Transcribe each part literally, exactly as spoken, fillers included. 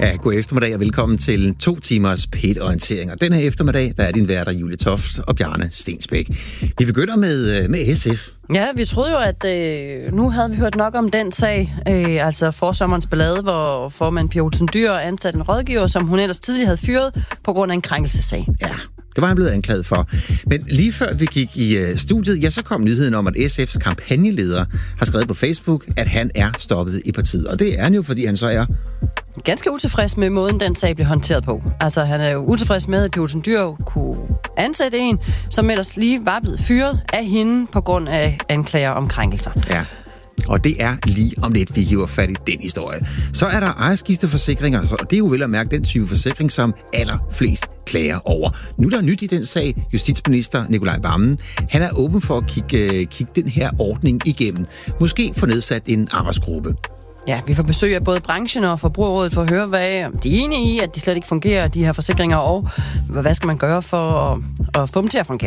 Ja, god eftermiddag og velkommen til to timers P et-orientering. Og den her eftermiddag, der er din værter Julie Toft og Bjarne Stensbæk. Vi begynder med, med S F. Ja, vi troede jo, at øh, nu havde vi hørt nok om den sag, øh, altså forsommerens ballade, hvor formand Pia Olsen Dyhr ansatte en rådgiver, som hun ellers tidligere havde fyret på grund af en krænkelsessag. Ja, det var han blevet anklaget for. Men lige før vi gik i uh, studiet, ja, så kom nyheden om, at S F's kampagneleder har skrevet på Facebook, at han er stoppet i partiet. Og det er han jo, fordi han så er ganske utilfreds med måden, den sag blev håndteret på. Altså, han er jo utilfreds med, at Pia Olsen Dyhr kunne ansætte en, som ellers lige var blevet fyret af hende på grund af anklager om krænkelser. Ja. Og det er lige om lidt, vi hiver fat i den historie. Så er der ejerskifteforsikringer, og det er jo vel at mærke den type forsikring, som allerflest klager over. Nu er der nyt i den sag. Justitsminister Nicolai Wammen, han er åben for at kigge, kigge den her ordning igennem. Måske få nedsat en arbejdsgruppe. Ja, vi får besøg af både branchen og Forbrugerrådet for at høre, hvad de er enige i, at de slet ikke fungerer, de her forsikringer, og hvad skal man gøre for at, at få dem til at fungere.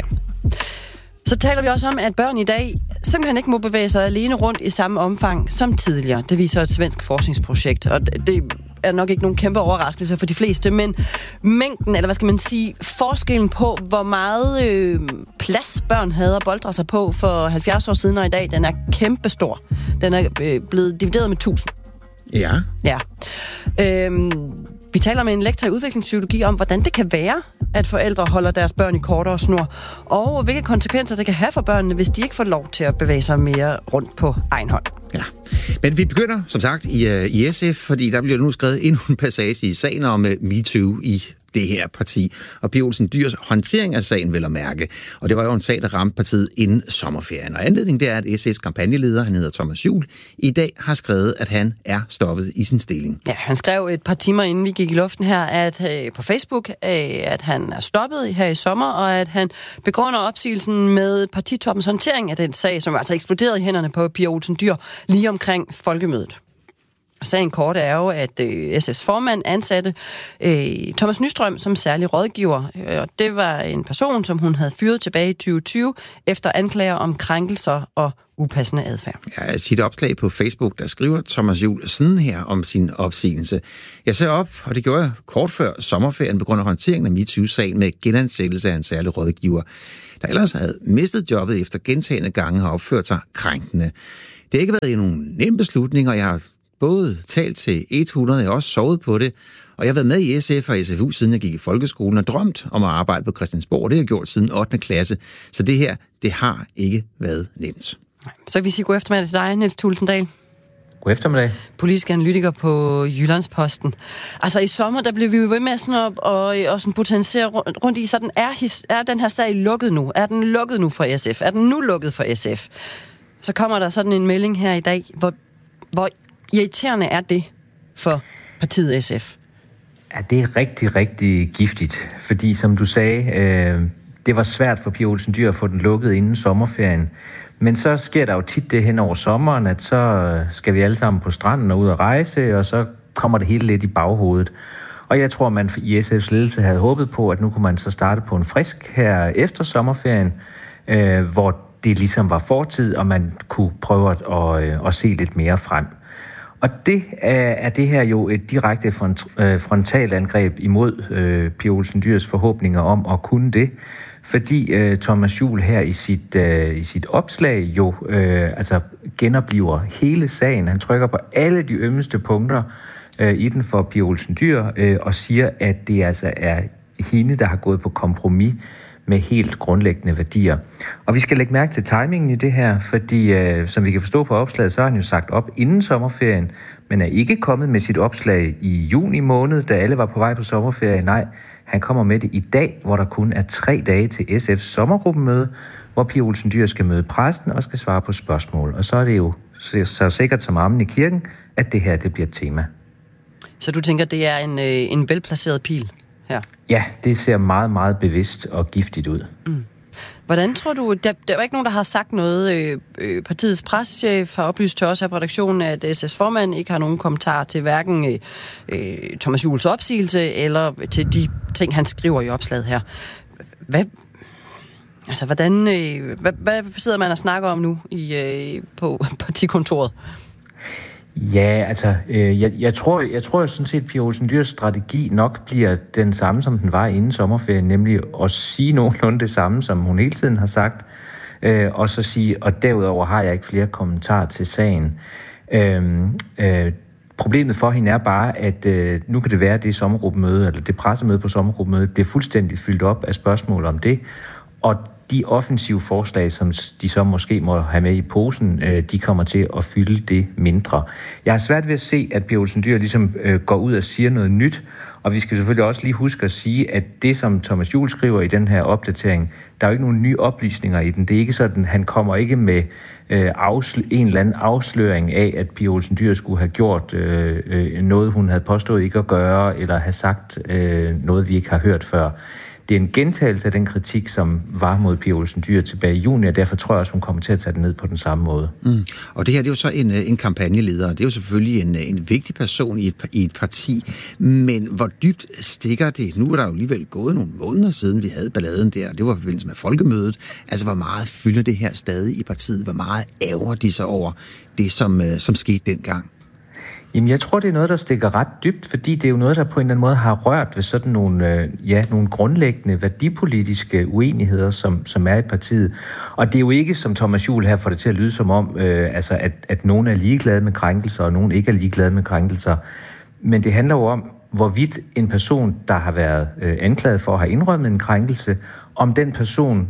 Så taler vi også om, at børn i dag simpelthen ikke må bevæge sig alene rundt i samme omfang som tidligere. Det viser et svensk forskningsprojekt, og det er nok ikke nogen kæmpe overraskelse for de fleste, men mængden, eller hvad skal man sige, forskellen på, hvor meget øh, plads børn havde at boldre sig på for halvfjerds år siden og i dag, den er kæmpestor. Den er øh, blevet divideret med tusind. Ja. Ja. Øhm, vi taler med en lektor i udviklingspsykologi om, hvordan det kan være, at forældre holder deres børn i kortere snor, og hvilke konsekvenser det kan have for børnene, hvis de ikke får lov til at bevæge sig mere rundt på egen hånd. Ja, men vi begynder som sagt i, uh, i S F, fordi der bliver nu skrevet endnu en passage i sagen om uh, MeToo i det her parti, og Pia Olsen Dyhrs håndtering af sagen vil at mærke. Og det var jo en sag, der ramte partiet inden sommerferien. Og anledningen det er, at S F's kampagneleder, han hedder Thomas Juhl, i dag har skrevet, at han er stoppet i sin stilling. Ja, han skrev et par timer inden vi gik i luften her, at øh, på Facebook, øh, at han er stoppet her i sommer, og at han begrunder opsigelsen med partitoppens håndtering af den sag, som altså eksploderede i hænderne på Pia Olsen Dyhr lige omkring folkemødet. Sagen kort er jo, at øh, S F's formand ansatte øh, Thomas Nystrøm som særlig rådgiver. Og det var en person, som hun havde fyret tilbage i tyve tyve efter anklager om krænkelser og upassende adfærd. Ja, i sit opslag på Facebook, der skriver Thomas Juhl sådan her om sin opsigelse. Jeg ser op, og det gjorde jeg kort før sommerferien på grund af håndteringen af MeToo-sagen med genansættelse af en særlig rådgiver, der ellers havde mistet jobbet efter gentagne gange har opført sig krænkende. Det har ikke været nogen nem beslutning, og jeg har både talt til hundrede, jeg har også sovet på det, og jeg har været med i S F og S F U, siden jeg gik i folkeskolen, og drømt om at arbejde på Christiansborg. Det har jeg gjort siden ottende klasse, så det her, det har ikke været nemt. Så vi siger god eftermiddag til dig, Niels Tulsendal. God eftermiddag. Politisk analytiker på Jyllandsposten. Altså i sommer, der blev vi jo ved med sådan op og, og sådan botanisere rundt i, så den er, er den her sag lukket nu? Er den lukket nu for S F? Er den nu lukket for S F? Så kommer der sådan en melding her i dag, hvor, hvor irriterende er det for partiet S F? Ja, det er rigtig, rigtig giftigt, fordi som du sagde, øh, det var svært for Pia Olsen Dyhr at få den lukket inden sommerferien. Men så sker der jo tit det hen over sommeren, at så skal vi alle sammen på stranden og ud at rejse, og så kommer det hele lidt i baghovedet. Og jeg tror, man i S F's ledelse havde håbet på, at nu kunne man så starte på en frisk her efter sommerferien, øh, hvor det ligesom var fortid, og man kunne prøve at, at, at se lidt mere frem. Og det er, er det her jo et direkte front, øh, frontalangreb imod øh, Pia Olsen Dyhrs forhåbninger om at kunne det, fordi øh, Thomas Juhl her i sit, øh, i sit opslag jo øh, altså genopliver hele sagen. Han trykker på alle de ømmeste punkter øh, i den for Pia Olsen Dyhr øh, og siger, at det altså er hende, der har gået på kompromis med helt grundlæggende værdier. Og vi skal lægge mærke til timingen i det her, fordi øh, som vi kan forstå på opslaget, så har han jo sagt op inden sommerferien, men er ikke kommet med sit opslag i juni måned, da alle var på vej på sommerferie. Nej, han kommer med det i dag, hvor der kun er tre dage til S F's sommergruppemøde, hvor Pia Olsen Dyhr skal møde præsten og skal svare på spørgsmål. Og så er det jo så sikkert som armen i kirken, at det her det bliver et tema. Så du tænker, det er en, øh, en velplaceret pil her? Ja, det ser meget, meget bevidst og giftigt ud. Mm. Hvordan tror du, der, der er ikke nogen, der har sagt noget, øh, øh, partiets presschef har oplyst til os af redaktionen, at S F's formand ikke har nogen kommentar til hverken øh, Thomas Juhls opsigelse, eller til de ting, han skriver i opslaget her. Hvad, altså, hvordan, øh, hvad, hvad sidder man og snakker om nu i, øh, på partikontoret? Ja, altså, øh, jeg, jeg tror, jeg tror sådan set, Pia Olsen Dyhrs strategi nok bliver den samme, som den var inden sommerferien, nemlig at sige nogenlunde det samme, som hun hele tiden har sagt, øh, og så sige, og derudover har jeg ikke flere kommentarer til sagen. Øh, øh, problemet for hende er bare, at øh, nu kan det være, at det sommergruppemøde, eller det pressemøde på sommergruppemødet, bliver fuldstændig fyldt op af spørgsmål om det, og de offensive forslag, som de så måske må have med i posen, de kommer til at fylde det mindre. Jeg har svært ved at se, at Pia Olsen Dyhr ligesom går ud og siger noget nyt, og vi skal selvfølgelig også lige huske at sige, at det, som Thomas Juhl skriver i den her opdatering, der er jo ikke nogen nye oplysninger i den. Det er ikke sådan, han kommer ikke med øh, afsl- en eller anden afsløring af, at Pia Olsen Dyhr skulle have gjort øh, øh, noget, hun havde påstået ikke at gøre, eller have sagt øh, noget, vi ikke har hørt før. Det er en gentagelse af den kritik, som var mod Pia Olsen Dyhr tilbage i juni, og derfor tror jeg også, hun kommer til at tage den ned på den samme måde. Mm. Og det her, det er jo så en, en kampagneleder, det er jo selvfølgelig en, en vigtig person i et, i et parti, men hvor dybt stikker det? Nu er der jo alligevel gået nogle måneder siden, vi havde balladen der, det var i forbindelse med folkemødet. Altså, hvor meget fylder det her stadig i partiet? Hvor meget ærger de sig over det, som, som skete dengang? Jamen, jeg tror, det er noget, der stikker ret dybt, fordi det er jo noget, der på en eller anden måde har rørt ved sådan nogle, øh, ja, nogle grundlæggende værdipolitiske uenigheder, som, som er i partiet. Og det er jo ikke, som Thomas Juhl her får det til at lyde som om, øh, altså at, at nogen er ligeglade med krænkelser, og nogen ikke er ligeglade med krænkelser. Men det handler jo om, hvorvidt en person, der har været øh, anklaget for at have indrømmet en krænkelse, om den person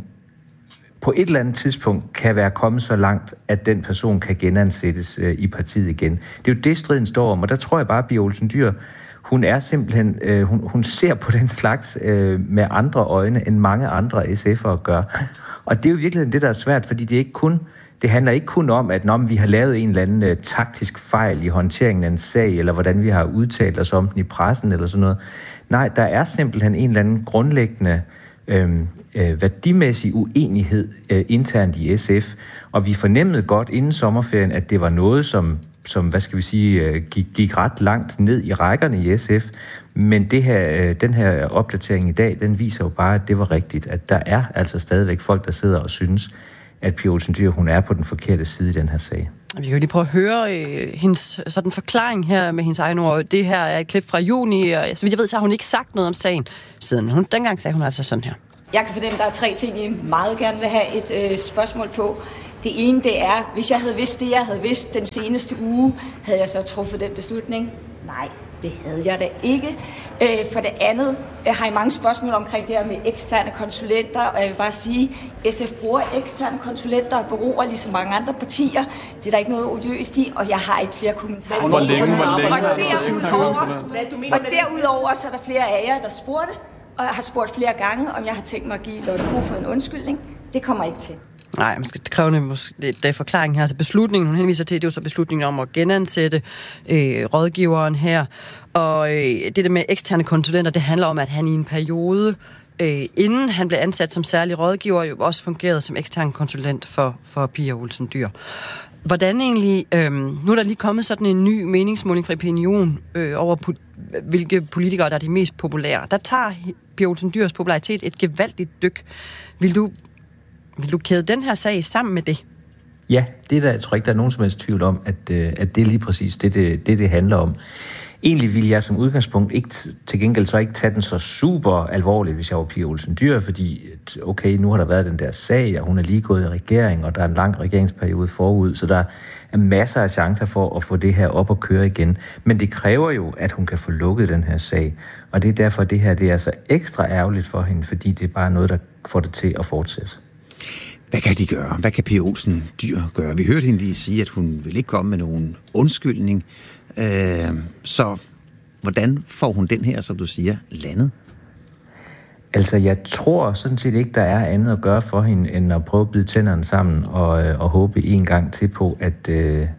på et eller andet tidspunkt kan være kommet så langt, at den person kan genansættes øh, i partiet igen. Det er jo det, striden står om, og der tror jeg bare, at Pia Olsen Dyhr, hun er simpelthen, øh, hun, hun ser på den slags øh, med andre øjne, end mange andre S F'ere gør. Og det er jo virkelig det, der er svært, fordi det er ikke kun, det handler ikke kun om, at når vi har lavet en eller anden øh, taktisk fejl i håndteringen af en sag, eller hvordan vi har udtalt os om den i pressen, eller sådan noget. Nej, der er simpelthen en eller anden grundlæggende Øhm, øh, værdimæssig uenighed øh, internt i S F, og vi fornemmede godt inden sommerferien, at det var noget, som, som hvad skal vi sige, øh, gik, gik ret langt ned i rækkerne i S F, men det her, øh, den her opdatering i dag, den viser jo bare, at det var rigtigt, at der er altså stadigvæk folk, der sidder og synes, at Pia Olsen Dyhr, hun er på den forkerte side i den her sag. Vi kan jo lige prøve at høre øh, hendes sådan forklaring her med hendes egen ord. Det her er et klip fra juni, og så vidt jeg ved, så har hun ikke sagt noget om sagen siden. Hun, dengang sagde hun altså sådan her. Jeg kan fornemme, at der er tre ting, I meget gerne vil have et øh, spørgsmål på. Det ene, det er, hvis jeg havde vidst det, jeg havde vidst den seneste uge, havde jeg så truffet den beslutning? Nej, det havde jeg da ikke. Øh, for det andet jeg har I mange spørgsmål omkring det her med eksterne konsulenter, og jeg vil bare sige, at S F bruger eksterne konsulenter og bureauer ligesom mange andre partier. Det er der ikke noget odiøst i, og jeg har ikke flere kommentarer. Hvor længe, hvor længe? Og derudover, og derudover så er der flere af jer, der spurgte, og jeg har spurgt flere gange, om jeg har tænkt mig at give Lotte Kofod en undskyldning. Det kommer ikke til. Nej, man skal kræve det er forklaringen her. Altså beslutningen, hun henviser til, det er jo så beslutningen om at genansætte øh, rådgiveren her. Og øh, det der med eksterne konsulenter, det handler om, at han i en periode, øh, inden han blev ansat som særlig rådgiver, jo også fungerede som ekstern konsulent for, for Pia Olsen Dyhr. Hvordan egentlig, øh, nu er der lige kommet sådan en ny meningsmåling fra Opinion øh, over, pu- hvilke politikere, der er de mest populære. Der tager Pia Olsen Dyhrs popularitet et gevaldigt dyk. Vil du Vil du kæde den her sag sammen med det? Ja, det der, jeg tror ikke, der er nogen som helst tvivl om, at, at det er lige præcis det, det, det, det handler om. Egentlig ville jeg som udgangspunkt ikke, til gengæld så ikke tage den så super alvorligt, hvis jeg var Pia Olsen Dyhr, fordi okay, nu har der været den der sag, og hun er lige gået i regering, og der er en lang regeringsperiode forud, så der er masser af chancer for at få det her op og køre igen. Men det kræver jo, at hun kan få lukket den her sag, og det er derfor, det her det er så ekstra ærgerligt for hende, fordi det er bare noget, der får det til at fortsætte. Hvad kan de gøre? Hvad kan Pia Olsen Dyhr gøre? Vi hørte hende lige sige, at hun vil ikke komme med nogen undskyldning. Øh, så hvordan får hun den her, som du siger, landet? Altså, jeg tror sådan set ikke, der er andet at gøre for hende, end at prøve at bide tænderne sammen og, og håbe en gang til på, at, øh,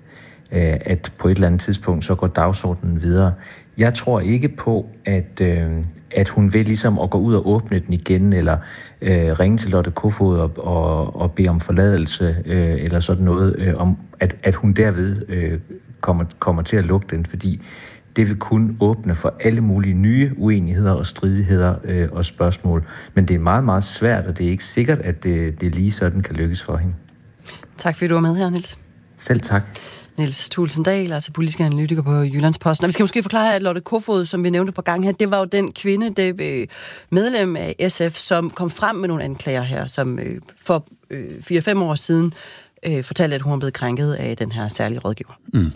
at på et eller andet tidspunkt, så går dagsordenen videre. Jeg tror ikke på, at, øh, at hun vil ligesom at gå ud og åbne den igen, eller øh, ringe til Lotte Kofod og, og, og bede om forladelse, øh, eller sådan noget, øh, om at, at hun derved øh, kommer, kommer til at lukke den, fordi det vil kun åbne for alle mulige nye uenigheder og stridigheder øh, og spørgsmål. Men det er meget, meget svært, og det er ikke sikkert, at det, det lige sådan kan lykkes for hende. Tak fordi du var med her, Niels. Selv tak. Niels Thulesen Dahl, altså politisk analytiker på Jyllandsposten. Og vi skal måske forklare, at Lotte Kofod, som vi nævnte på gang her, det var jo den kvinde, det medlem af S F, som kom frem med nogle anklager her, som for fire fem år siden øh, fortalte, at hun var blevet krænket af den her særlige rådgiver. Mm.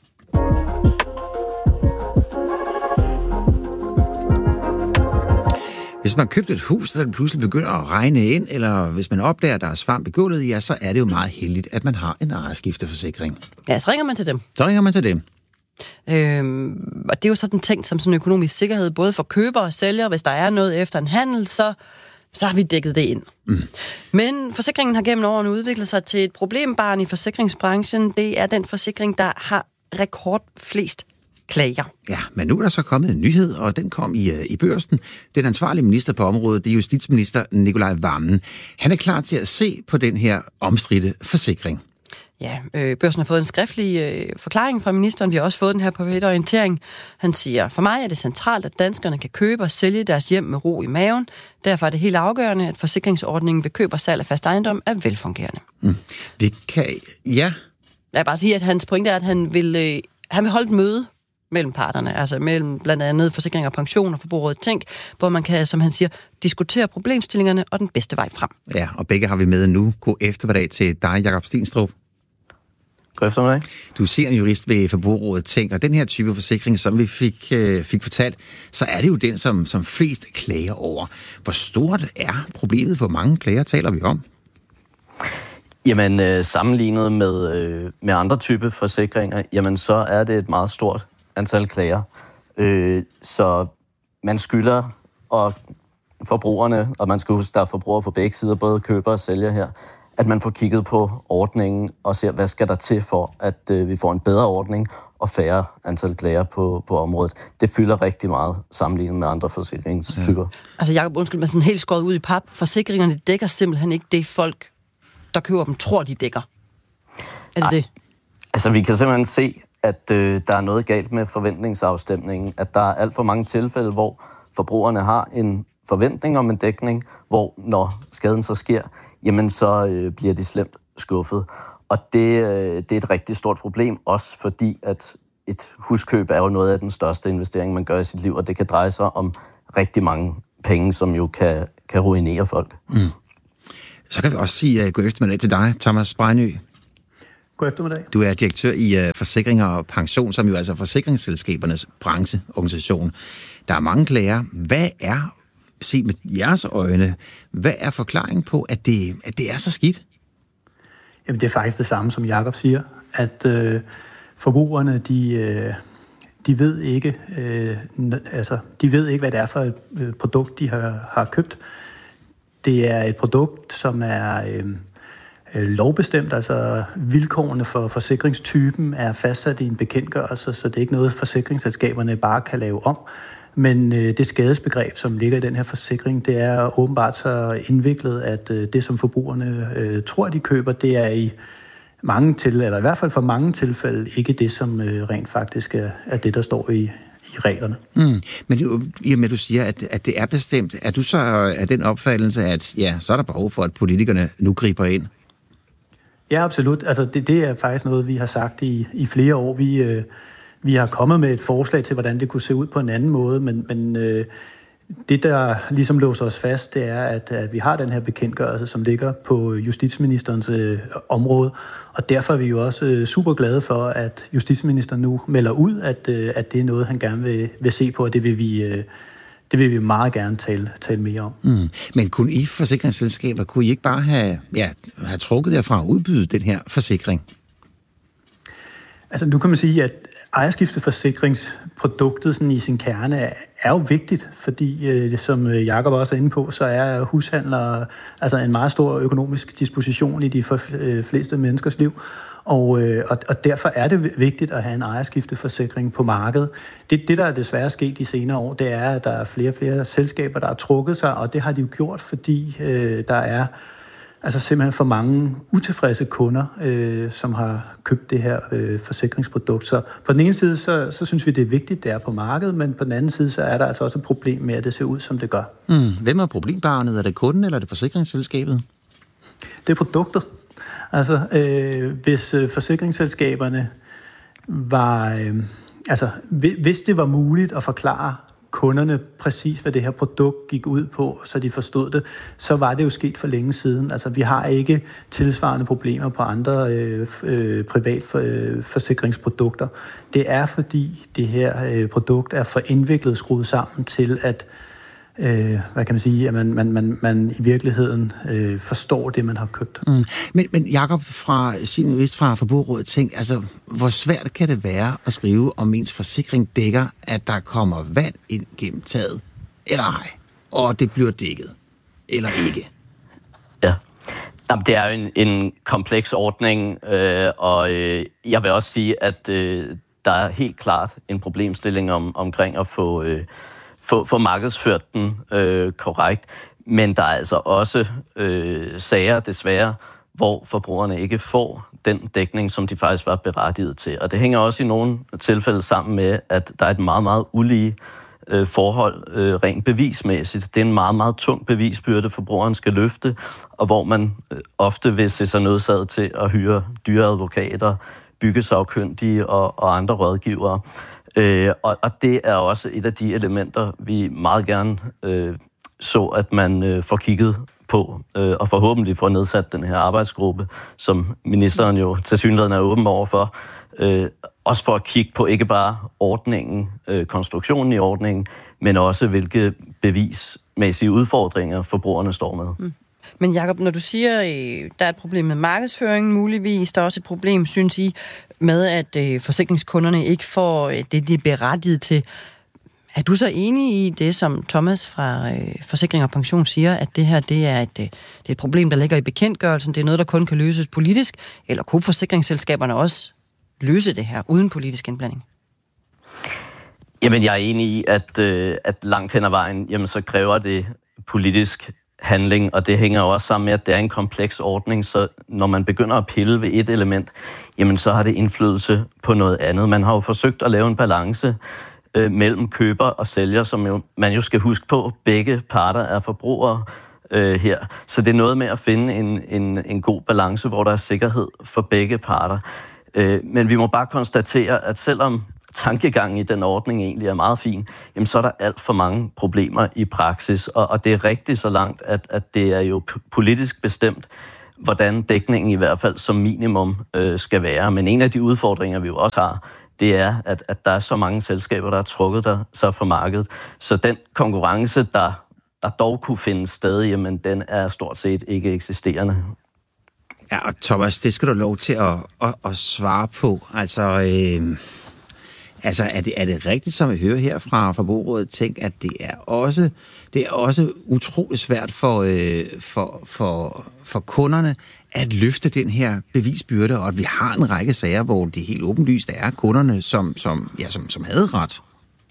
Hvis man købte et hus, der pludselig begynder at regne ind, eller hvis man opdager, at der er svamp i gulvet, ja, så er det jo meget heldigt, at man har en ejerskifteforsikring. Ja, så ringer man til dem. Så ringer man til dem. Øhm, og det er jo sådan tænkt som sådan en økonomisk sikkerhed, både for køber og sælger. Hvis der er noget efter en handel, så, så har vi dækket det ind. Mm. Men forsikringen har gennem årene udviklet sig til et problembarn i forsikringsbranchen. Det er den forsikring, der har rekord flest klager. Ja, men nu er der så kommet en nyhed, og den kom i, i Børsen. Den ansvarlige minister på området, det er justitsminister Nicolai Wammen. Han er klar til at se på den her omstridte forsikring. Ja, øh, Børsen har fået en skriftlig øh, forklaring fra ministeren. Vi har også fået den her på et orientering. Han siger, for mig er det centralt, at danskerne kan købe og sælge deres hjem med ro i maven. Derfor er det helt afgørende, at forsikringsordningen ved køb og salg af fast ejendom er velfungerende. Mm. Det kan... Ja. Jeg vil bare sige, at hans pointe er, at han vil, øh, han vil holde et møde mellem parterne, altså mellem blandt andet forsikring og pension og Forbrugerrådet Tænk, hvor man kan, som han siger, diskutere problemstillingerne og den bedste vej frem. Ja, og begge har vi med nu. God eftermiddag til dig, Jakob Stenstrup. God eftermiddag. Du er seniorjurist ved Forbrugerrådet Tænk, og den her type forsikring, som vi fik, øh, fik fortalt, så er det jo den, som, som flest klager over. Hvor stort er problemet? Hvor mange klager taler vi om? Jamen, øh, sammenlignet med, øh, med andre typer forsikringer, jamen så er det et meget stort antal klager. Øh, så man skylder, og forbrugerne, og man skal huske, der er forbrugere på begge sider, både køber og sælger her, at man får kigget på ordningen og ser, hvad skal der til for, at øh, vi får en bedre ordning og færre antal klager på, på området. Det fylder rigtig meget sammenlignet med andre forsikringstyper. Ja. Altså Jacob, undskyld, men sådan helt skåret ud i pap. Forsikringerne dækker simpelthen ikke det folk, der køber dem, tror de dækker. Er det Nej. det? Altså vi kan simpelthen se, at øh, der er noget galt med forventningsafstemningen. At der er alt for mange tilfælde, hvor forbrugerne har en forventning om en dækning, hvor når skaden så sker, jamen så øh, bliver de slemt skuffet. Og det, øh, det er et rigtig stort problem, også fordi at et huskøb er jo noget af den største investering, man gør i sit liv, og det kan dreje sig om rigtig mange penge, som jo kan, kan ruinere folk. Mm. Så kan vi også sige uh, god eftermiddag til dig, Thomas Brejnø. God eftermiddag. Du er direktør i uh, Forsikringer og Pension, som jo altså er forsikringsselskabernes brancheorganisation. Der er mange klager. Hvad er, set med jeres øjne, hvad er forklaringen på, at det, at det er så skidt? Jamen, det er faktisk det samme, som Jakob siger, at øh, forbrugerne, de, øh, de ved ikke, øh, altså, de ved ikke, hvad det er for et øh, produkt, de har, har købt. Det er et produkt, som er øh, lovbestemt, altså vilkårene for forsikringstypen er fastsat i en bekendtgørelse, så det er ikke noget, forsikringsselskaberne bare kan lave om. Men øh, det skadesbegreb, som ligger i den her forsikring, det er åbenbart så indviklet, at øh, det, som forbrugerne øh, tror, de køber, det er i mange til, eller i hvert fald for mange tilfælde, ikke det, som øh, rent faktisk er, er det, der står i, i reglerne. Mm. Men du, i og med, at du siger, at, at det er bestemt, er du så af den opfattelse, at ja, så er der behov for, at politikerne nu griber ind? Ja, absolut. Altså, det, det er faktisk noget, vi har sagt i, i flere år. Vi... Øh, Vi har kommet med et forslag til, hvordan det kunne se ud på en anden måde, men, men øh, det, der ligesom låser os fast, det er, at, at vi har den her bekendtgørelse, som ligger på justitsministerens øh, område, og derfor er vi jo også øh, super glade for, at justitsministeren nu melder ud, at, øh, at det er noget, han gerne vil, vil se på, og det vil vi, øh, det vil vi meget gerne tale, tale mere om. Mm. Men kunne I forsikringsselskaber, kunne I ikke bare have, ja, have trukket jer fra at udbyde den her forsikring? Altså nu kan man sige, at ejerskifteforsikringsproduktet sådan i sin kerne er jo vigtigt, fordi øh, som Jakob også er inde på, så er hushandlere altså en meget stor økonomisk disposition i de for, øh, fleste menneskers liv, og, øh, og, og derfor er det vigtigt at have en ejerskifteforsikring på markedet. Det, det der er desværre sket de senere år, det er, at der er flere og flere selskaber, der har trukket sig, og det har de jo gjort, fordi øh, der er altså simpelthen for mange utilfredse kunder, øh, som har købt det her øh, forsikringsprodukt. Så på den ene side, så, så synes vi, det er vigtigt, det er på markedet, men på den anden side, så er der altså også et problem med, at det ser ud, som det gør. Mm. Hvem er problembarnet? Er det kunden, eller er det forsikringsselskabet? Det er produktet. Altså, øh, hvis øh, forsikringsselskaberne var, øh, altså hvis det var muligt at forklare kunderne præcis, hvad det her produkt gik ud på, så de forstod det, så var det jo sket for længe siden. Altså, vi har ikke tilsvarende problemer på andre øh, øh, privat for, øh, forsikringsprodukter. Det er, fordi det her øh, produkt er for indviklet skruet sammen til, at øh, hvad kan man sige, at man, man, man, man i virkeligheden øh, forstår det, man har købt. Mm. Men, men Jakob fra sin vist fra Forbrugerrådet, tænk, altså, hvor svært kan det være at skrive, om ens forsikring dækker, at der kommer vand ind gennem taget, eller ej, og det bliver dækket, eller ikke? Ja, jamen, det er jo en, en kompleks ordning, øh, og øh, jeg vil også sige, at øh, der er helt klart en problemstilling om, omkring at få... Øh, Få, få markedsført den øh, korrekt, men der er altså også øh, sager, desværre, hvor forbrugerne ikke får den dækning, som de faktisk var berettiget til. Og det hænger også i nogle tilfælde sammen med, at der er et meget, meget ulige øh, forhold øh, rent bevismæssigt. Det er en meget, meget tung bevisbyrde, forbrugeren skal løfte, og hvor man øh, ofte vil se sig nødsaget til at hyre dyre advokater, byggesagkyndige og, og andre rådgivere. Øh, og, og det er også et af de elementer, vi meget gerne øh, så, at man øh, får kigget på, øh, og forhåbentlig får nedsat den her arbejdsgruppe, som ministeren jo tilsyneladende er åben over for, øh, også for at kigge på ikke bare ordningen, øh, konstruktionen i ordningen, men også hvilke bevismæssige udfordringer forbrugerne står med. Mm. Men Jakob, når du siger, øh, der er et problem med markedsføringen muligvis, der er også et problem, synes I, med at øh, forsikringskunderne ikke får øh, det, de er berettiget til. Er du så enig i det, som Thomas fra øh, Forsikring og Pension siger, at det her det er, et, øh, det er et problem, der ligger i bekendtgørelsen, det er noget, der kun kan løses politisk, eller kunne forsikringsselskaberne også løse det her uden politisk indblanding? Jamen, jeg er enig i, at, øh, at langt hen ad vejen, jamen, så kræver det politisk handling, og det hænger jo også sammen med, at det er en kompleks ordning, så når man begynder at pille ved et element, jamen så har det indflydelse på noget andet. Man har jo forsøgt at lave en balance øh, mellem køber og sælger, som jo, man jo skal huske på, begge parter er forbrugere øh, her. Så det er noget med at finde en, en, en god balance, hvor der er sikkerhed for begge parter. Øh, men vi må bare konstatere, at selvom tankegangen i den ordning egentlig er meget fin, jamen så er der alt for mange problemer i praksis, og, og det er rigtigt så langt, at, at det er jo politisk bestemt, hvordan dækningen i hvert fald som minimum øh, skal være. Men en af de udfordringer, vi jo også har, det er, at, at der er så mange selskaber, der har trukket der, sig fra markedet. Så den konkurrence, der, der dog kunne finde sted, jamen den er stort set ikke eksisterende. Ja, og Thomas, det skal du lov til at, at, at svare på. Altså... Øh... Altså, er det, er det rigtigt, som vi hører her fra Forbrugerrådet, tænk, at det er også, det er også utroligt svært for, øh, for, for, for kunderne at løfte den her bevisbyrde, og at vi har en række sager, hvor det helt åbenlyst er kunderne, som, som, ja, som, som havde ret?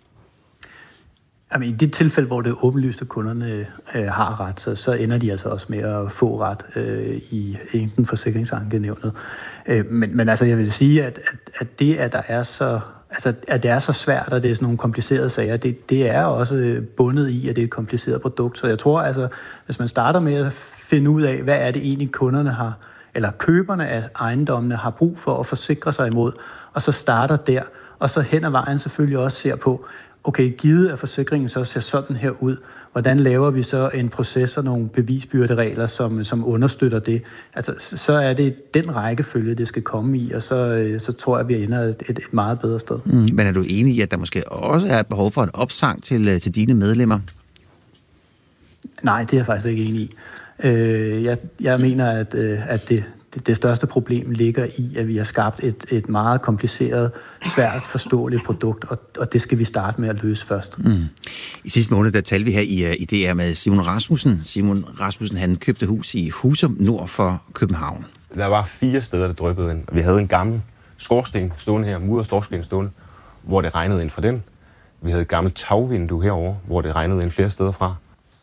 Jamen, i det tilfælde, hvor det er åbenlyst, at kunderne øh, har ret, så, så ender de altså også med at få ret øh, i enten forsikringsankenævnet. Øh, men, men altså, jeg vil sige, at, at, at det, at der er så... Altså, at det er så svært, og det er sådan nogle komplicerede sager, det, det er også bundet i, at det er et kompliceret produkt. Så jeg tror, altså, hvis man starter med at finde ud af, hvad er det egentlig kunderne har, eller køberne af ejendommene har brug for at forsikre sig imod, og så starter der, og så hen ad vejen selvfølgelig også ser på, okay, givet at forsikringen så ser sådan her ud, hvordan laver vi så en proces og nogle bevisbyrderegler, som, som understøtter det? Altså, så er det den rækkefølge, det skal komme i, og så, så tror jeg, at vi ender et, et, et meget bedre sted. Mm, men er du enig i, at der måske også er behov for en opsang til, til dine medlemmer? Nej, det er jeg faktisk ikke enig i. Øh, jeg, jeg mener, at, at det, det, det største problem ligger i, at vi har skabt et, et meget kompliceret, svært forståeligt produkt, og, og det skal vi starte med at løse først. Mm. I sidste måned, der talte vi her i, i D R med Simon Rasmussen. Simon Rasmussen, han købte hus i Husum nord for København. Der var fire steder, der dryppede ind. Vi havde en gammel skorsten stående her, mur og skorsten stående, hvor det regnede ind fra den. Vi havde et gammelt tagvindue herover, hvor det regnede ind flere steder fra.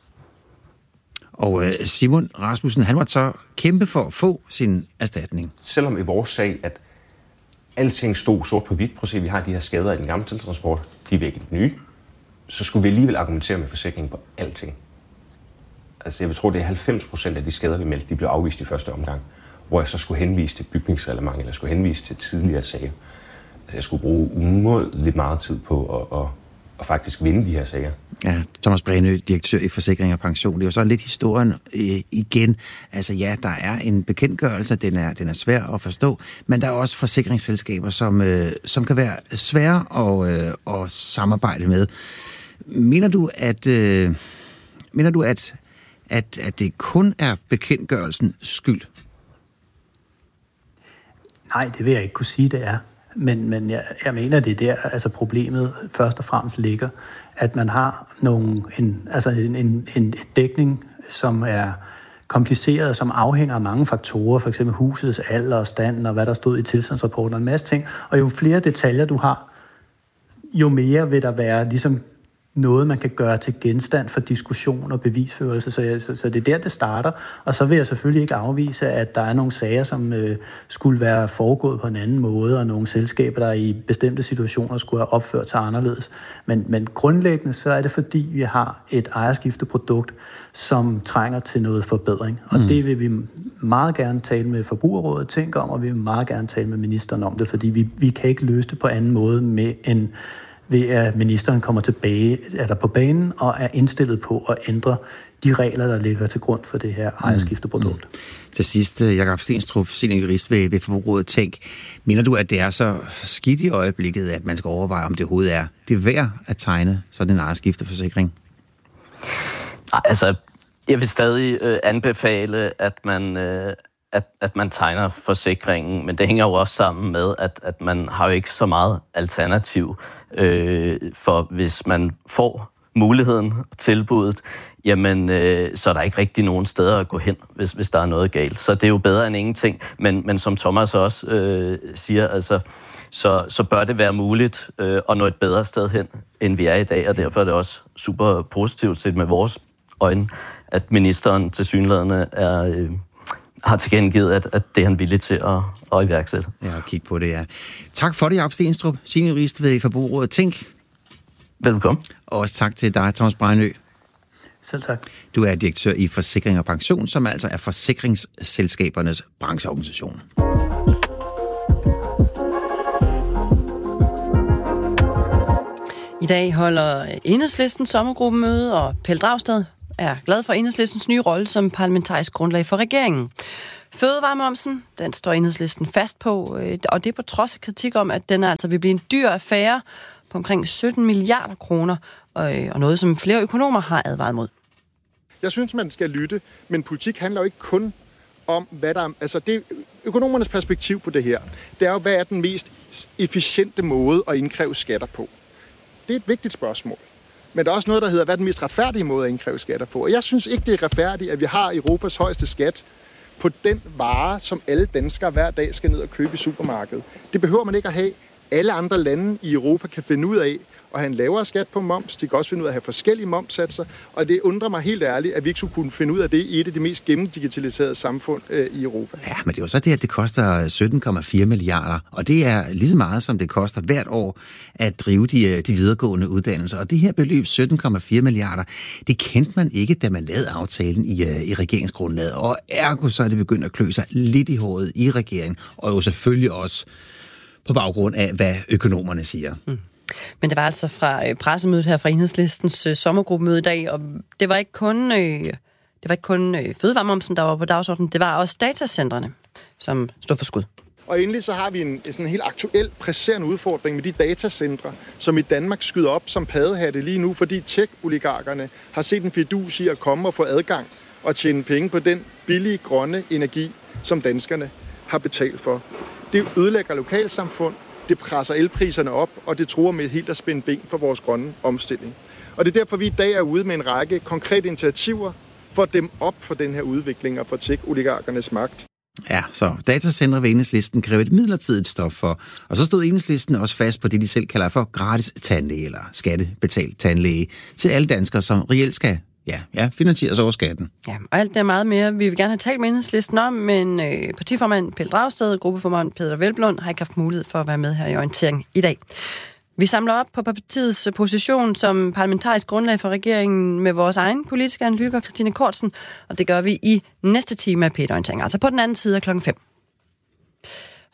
Og Simon Rasmussen, han måtte så kæmpe for at få sin erstatning. Selvom i vores sag, at alting stod sort på hvidt, prøv at se, vi har de her skader i den gamle tiltransport, de er væk i den nye, så skulle vi alligevel argumentere med forsikringen på alting. Altså jeg vil tro, det er halvfems procent af de skader, vi meldte, de blev afvist i første omgang, hvor jeg så skulle henvise til bygningsreglement, eller skulle henvise til tidligere sager. altså, jeg skulle bruge umådeligt meget tid på at, at, at faktisk vinde de her sager. Ja, Thomas Brænø, direktør i Forsikring og Pension. Det er jo så lidt historien øh, igen. Altså ja, der er en bekendtgørelse, den er, den er svær at forstå, men der er også forsikringsselskaber, som, øh, som kan være svære at, øh, at samarbejde med. Mener du, at, øh, mener du, at, at, at det kun er bekendtgørelsens skyld? Nej, det vil jeg ikke kunne sige, det er. Men, men jeg, jeg mener, det er der, altså problemet først og fremmest ligger, at man har nogle, en, altså en, en, en dækning, som er kompliceret, som afhænger af mange faktorer, f.eks. husets alder og stand, og hvad der stod i tilstandsrapporten, og en masse ting. Og jo flere detaljer du har, jo mere vil der være ligesom noget, man kan gøre til genstand for diskussion og bevisførelse. Så, jeg, så, så det er der, det starter. Og så vil jeg selvfølgelig ikke afvise, at der er nogle sager, som øh, skulle være foregået på en anden måde, og nogle selskaber, der i bestemte situationer skulle have opført sig anderledes. Men, men grundlæggende så er det, fordi vi har et ejerskifteprodukt, som trænger til noget forbedring. Og mm. det vil vi meget gerne tale med Forbrugerrådet Tænk om, og vi vil meget gerne tale med ministeren om det, fordi vi, vi kan ikke løse det på anden måde med en ved at ministeren kommer tilbage eller på banen og er indstillet på at ændre de regler, der ligger til grund for det her ejerskifteprodukt. Mm. Til sidst, Jakob Stenstrup, seniorjurist ved, ved Forbrugerrådet Tænk. Mener du, at det er så skidt i øjeblikket, at man skal overveje, om det overhovedet er det værd at tegne sådan en ejerskifteforsikring? Nej, altså, jeg vil stadig øh, anbefale, at man... Øh At, at man tegner forsikringen, men det hænger jo også sammen med, at, at man har jo ikke så meget alternativ, øh, for hvis man får muligheden, tilbuddet, jamen øh, så er der ikke rigtig nogen steder at gå hen, hvis, hvis der er noget galt. Så det er jo bedre end ingenting, men, men som Thomas også øh, siger, altså, så, så bør det være muligt øh, at nå et bedre sted hen, end vi er i dag, og derfor er det også super positivt set med vores øjne, at ministeren tilsyneladende er... Øh, har tilkendegivet, at, at det er han villig til at, at iværksætte. Ja, og kigge på det, ja. Tak for det, Jakob Stenstrup, seniorjurist ved Forbrugerrådet Tænk. Velkommen. Og også tak til dig, Thomas Brænø. Selv tak. Du er direktør i Forsikring og Pension, som altså er forsikringsselskabernes brancheorganisation. I dag holder Enhedslistens sommergruppemøde, og Pelle Dragsted er glad for Enhedslistens nye rolle som parlamentarisk grundlag for regeringen. Fødevaremomsen, den står Enhedslisten fast på, og det er på trods af kritik om, at den altså vil blive en dyr affære på omkring sytten milliarder kroner, og noget, som flere økonomer har advaret mod. Jeg synes, man skal lytte, men politik handler jo ikke kun om, hvad der er... Altså, det økonomernes perspektiv på det her, det er jo, hvad er den mest efficiente måde at indkræve skatter på? Det er et vigtigt spørgsmål. Men der er også noget, der hedder, hvad er den mest retfærdige måde at indkræve skatter på? Og jeg synes ikke, det er retfærdigt, at vi har Europas højeste skat på den vare, som alle danskere hver dag skal ned og købe i supermarkedet. Det behøver man ikke at have. Alle andre lande i Europa kan finde ud af at have en lavere skat på moms. De kan også finde ud af at have forskellige momssatser. Og det undrer mig helt ærligt, at vi ikke skulle kunne finde ud af det i et af de mest gennemdigitaliserede samfund øh, i Europa. Ja, men det er jo så det, at det koster sytten komma fire milliarder. Og det er lige så meget, som det koster hvert år at drive de, de videregående uddannelser. Og det her beløb, sytten komma fire milliarder, det kendte man ikke, da man lavede aftalen i, i regeringsgrundlaget. Og ergo så er det begyndt at klø sig lidt i håret i regeringen. Og jo selvfølgelig også på baggrund af, hvad økonomerne siger. Mm. Men det var altså fra pressemødet her fra Enhedslistens øh, sommergruppemøde i dag, og det var ikke kun, øh, det var ikke kun øh, fødevaremomsen, der var på dagsordenen, det var også datacentrene, som stod for skud. Og endelig så har vi en sådan en helt aktuel, presserende udfordring med de datacentre, som i Danmark skyder op som paddehatte lige nu, fordi tech-oligarkerne har set en fidus i at komme og få adgang og tjene penge på den billige, grønne energi, som danskerne har betalt for. Det ødelægger lokalsamfund, det presser elpriserne op, og det truer med helt at spænde ben for vores grønne omstilling. Og det er derfor, vi i dag er ude med en række konkrete initiativer for at dæmme op for den her udvikling og for tech-oligarkernes magt. Ja, så datacentre ved Enhedslisten kræver et midlertidigt stop for. Og så stod Enhedslisten også fast på det, de selv kalder for gratis tandlæge, eller skattebetalt tandlæge, til alle danskere, som reelt skal Ja, ja, finansieres over skatten. Ja, og alt det er meget mere. Vi vil gerne have talt med Enhedslisten om, men øh, partiformand Pelle Dragsted, gruppeformand Peder Hvelplund har ikke haft mulighed for at være med her i orientering i dag. Vi samler op på partiets position som parlamentarisk grundlag for regeringen med vores egen politiske analytiker, Christine Kortsen, og det gør vi i næste time af P et Orientering, altså på den anden side af klokken fem.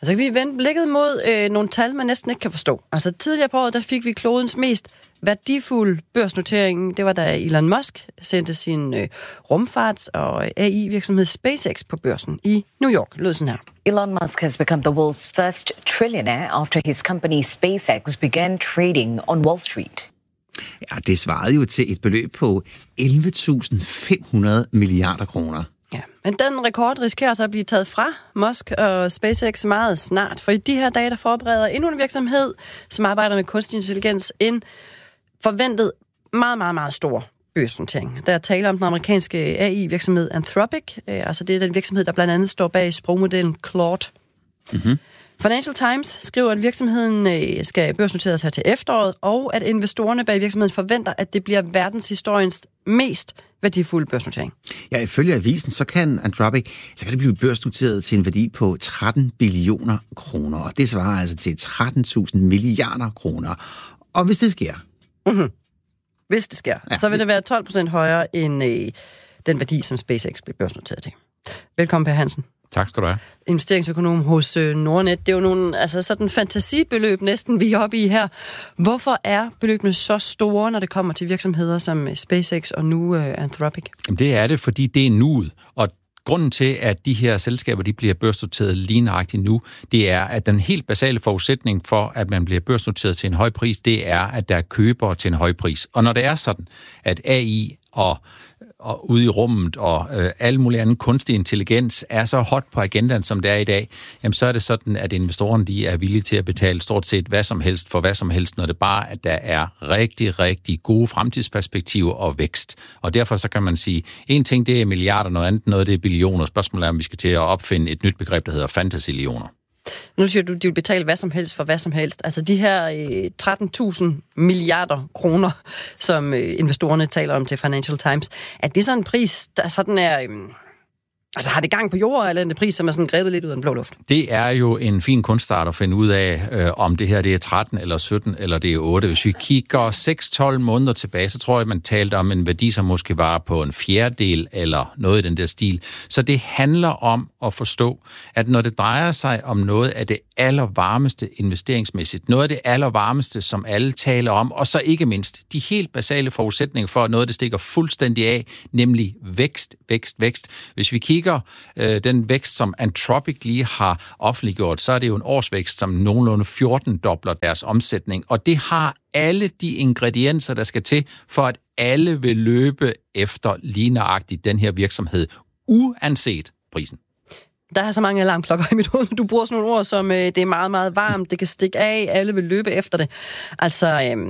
Så kan vi vende blikket mod øh, nogle tal, man næsten ikke kan forstå. Altså tidligere på året, der fik vi klodens mest værdifulde børsnotering. Det var da Elon Musk sendte sin øh, rumfarts- og A I-virksomhed SpaceX på børsen i New York. Lød sådan her. Elon Musk has become the world's first trillionaire after his company SpaceX began trading on Wall Street. Ja, det svarede jo til et beløb på elleve tusind fem hundrede milliarder kroner. Ja, men den rekord risikerer så at blive taget fra Musk og SpaceX meget snart, for i de her dage, der forbereder endnu en virksomhed, som arbejder med kunstig intelligens, en forventet meget, meget, meget stor børsnotering. Der er tale om den amerikanske A I-virksomhed Anthropic, altså det er den virksomhed, der blandt andet står bag sprogmodellen Claude. Mm-hmm. Financial Times skriver, at virksomheden skal børsnoteres her til efteråret, og at investorerne bag virksomheden forventer, at det bliver verdenshistoriens mest værdifulde børsnotering. Ja, ifølge avisen, så kan Anthropic, så kan det blive børsnoteret til en værdi på tretten billioner kroner, og det svarer altså til tretten tusind milliarder kroner. Og hvis det sker... Mm-hmm. Hvis det sker, ja. Så vil det være tolv procent højere end øh, den værdi, som SpaceX blev børsnoteret til. Velkommen, Per Hansen. Tak skal du have. Investeringsøkonom hos øh, Nordnet. Det er jo nogle altså, sådan fantasibeløb næsten, vi er oppe i her. Hvorfor er beløbene så store, når det kommer til virksomheder som SpaceX og nu øh, Anthropic? Jamen, det er det, fordi det er nuet. Og grunden til, at de her selskaber de bliver børsnoteret lige nøjagtigt nu, det er, at den helt basale forudsætning for, at man bliver børsnoteret til en høj pris, det er, at der er købere til en høj pris. Og når det er sådan, at A I og og ude i rummet og øh, alle mulige anden kunstig intelligens er så hot på agendaen, som det er i dag, jamen så er det sådan, at investorerne de er villige til at betale stort set hvad som helst for hvad som helst, når det bare, at der er rigtig, rigtig gode fremtidsperspektiver og vækst. Og derfor så kan man sige, en ting det er milliarder, noget andet noget det er billioner. Spørgsmålet er, om vi skal til at opfinde et nyt begreb, der hedder fantasillioner. Nu siger du, at de vil betale hvad som helst for hvad som helst. Altså de her øh, tretten tusind milliarder kroner, som øh, investorerne taler om til Financial Times, er det sådan en pris, der sådan er... Øh, altså har det gang på jorden, eller er det en pris, som er sådan grebet lidt ud af den blå luft? Det er jo en fin kunststart at finde ud af, øh, om det her det er tretten eller sytten eller det er otte. Hvis vi kigger seks til tolv måneder tilbage, så tror jeg, man talte om en værdi, som måske var på en fjerdedel eller noget i den der stil. Så det handler om at forstå, at når det drejer sig om noget af det allervarmeste investeringsmæssigt, noget af det allervarmeste, som alle taler om, og så ikke mindst de helt basale forudsætninger for noget, det stikker fuldstændig af, nemlig vækst, vækst, vækst. Hvis vi kigger øh, den vækst, som Anthropic lige har offentliggjort, så er det jo en årsvækst, som nogenlunde fjorten dobler deres omsætning, og det har alle de ingredienser, der skal til, for at alle vil løbe efter lige nøjagtigt den her virksomhed, uanset prisen. Der er så mange alarmklokker i mit hoved, du bruger sådan nogle ord som, øh, det er meget, meget varmt, det kan stikke af, alle vil løbe efter det. Altså, øh,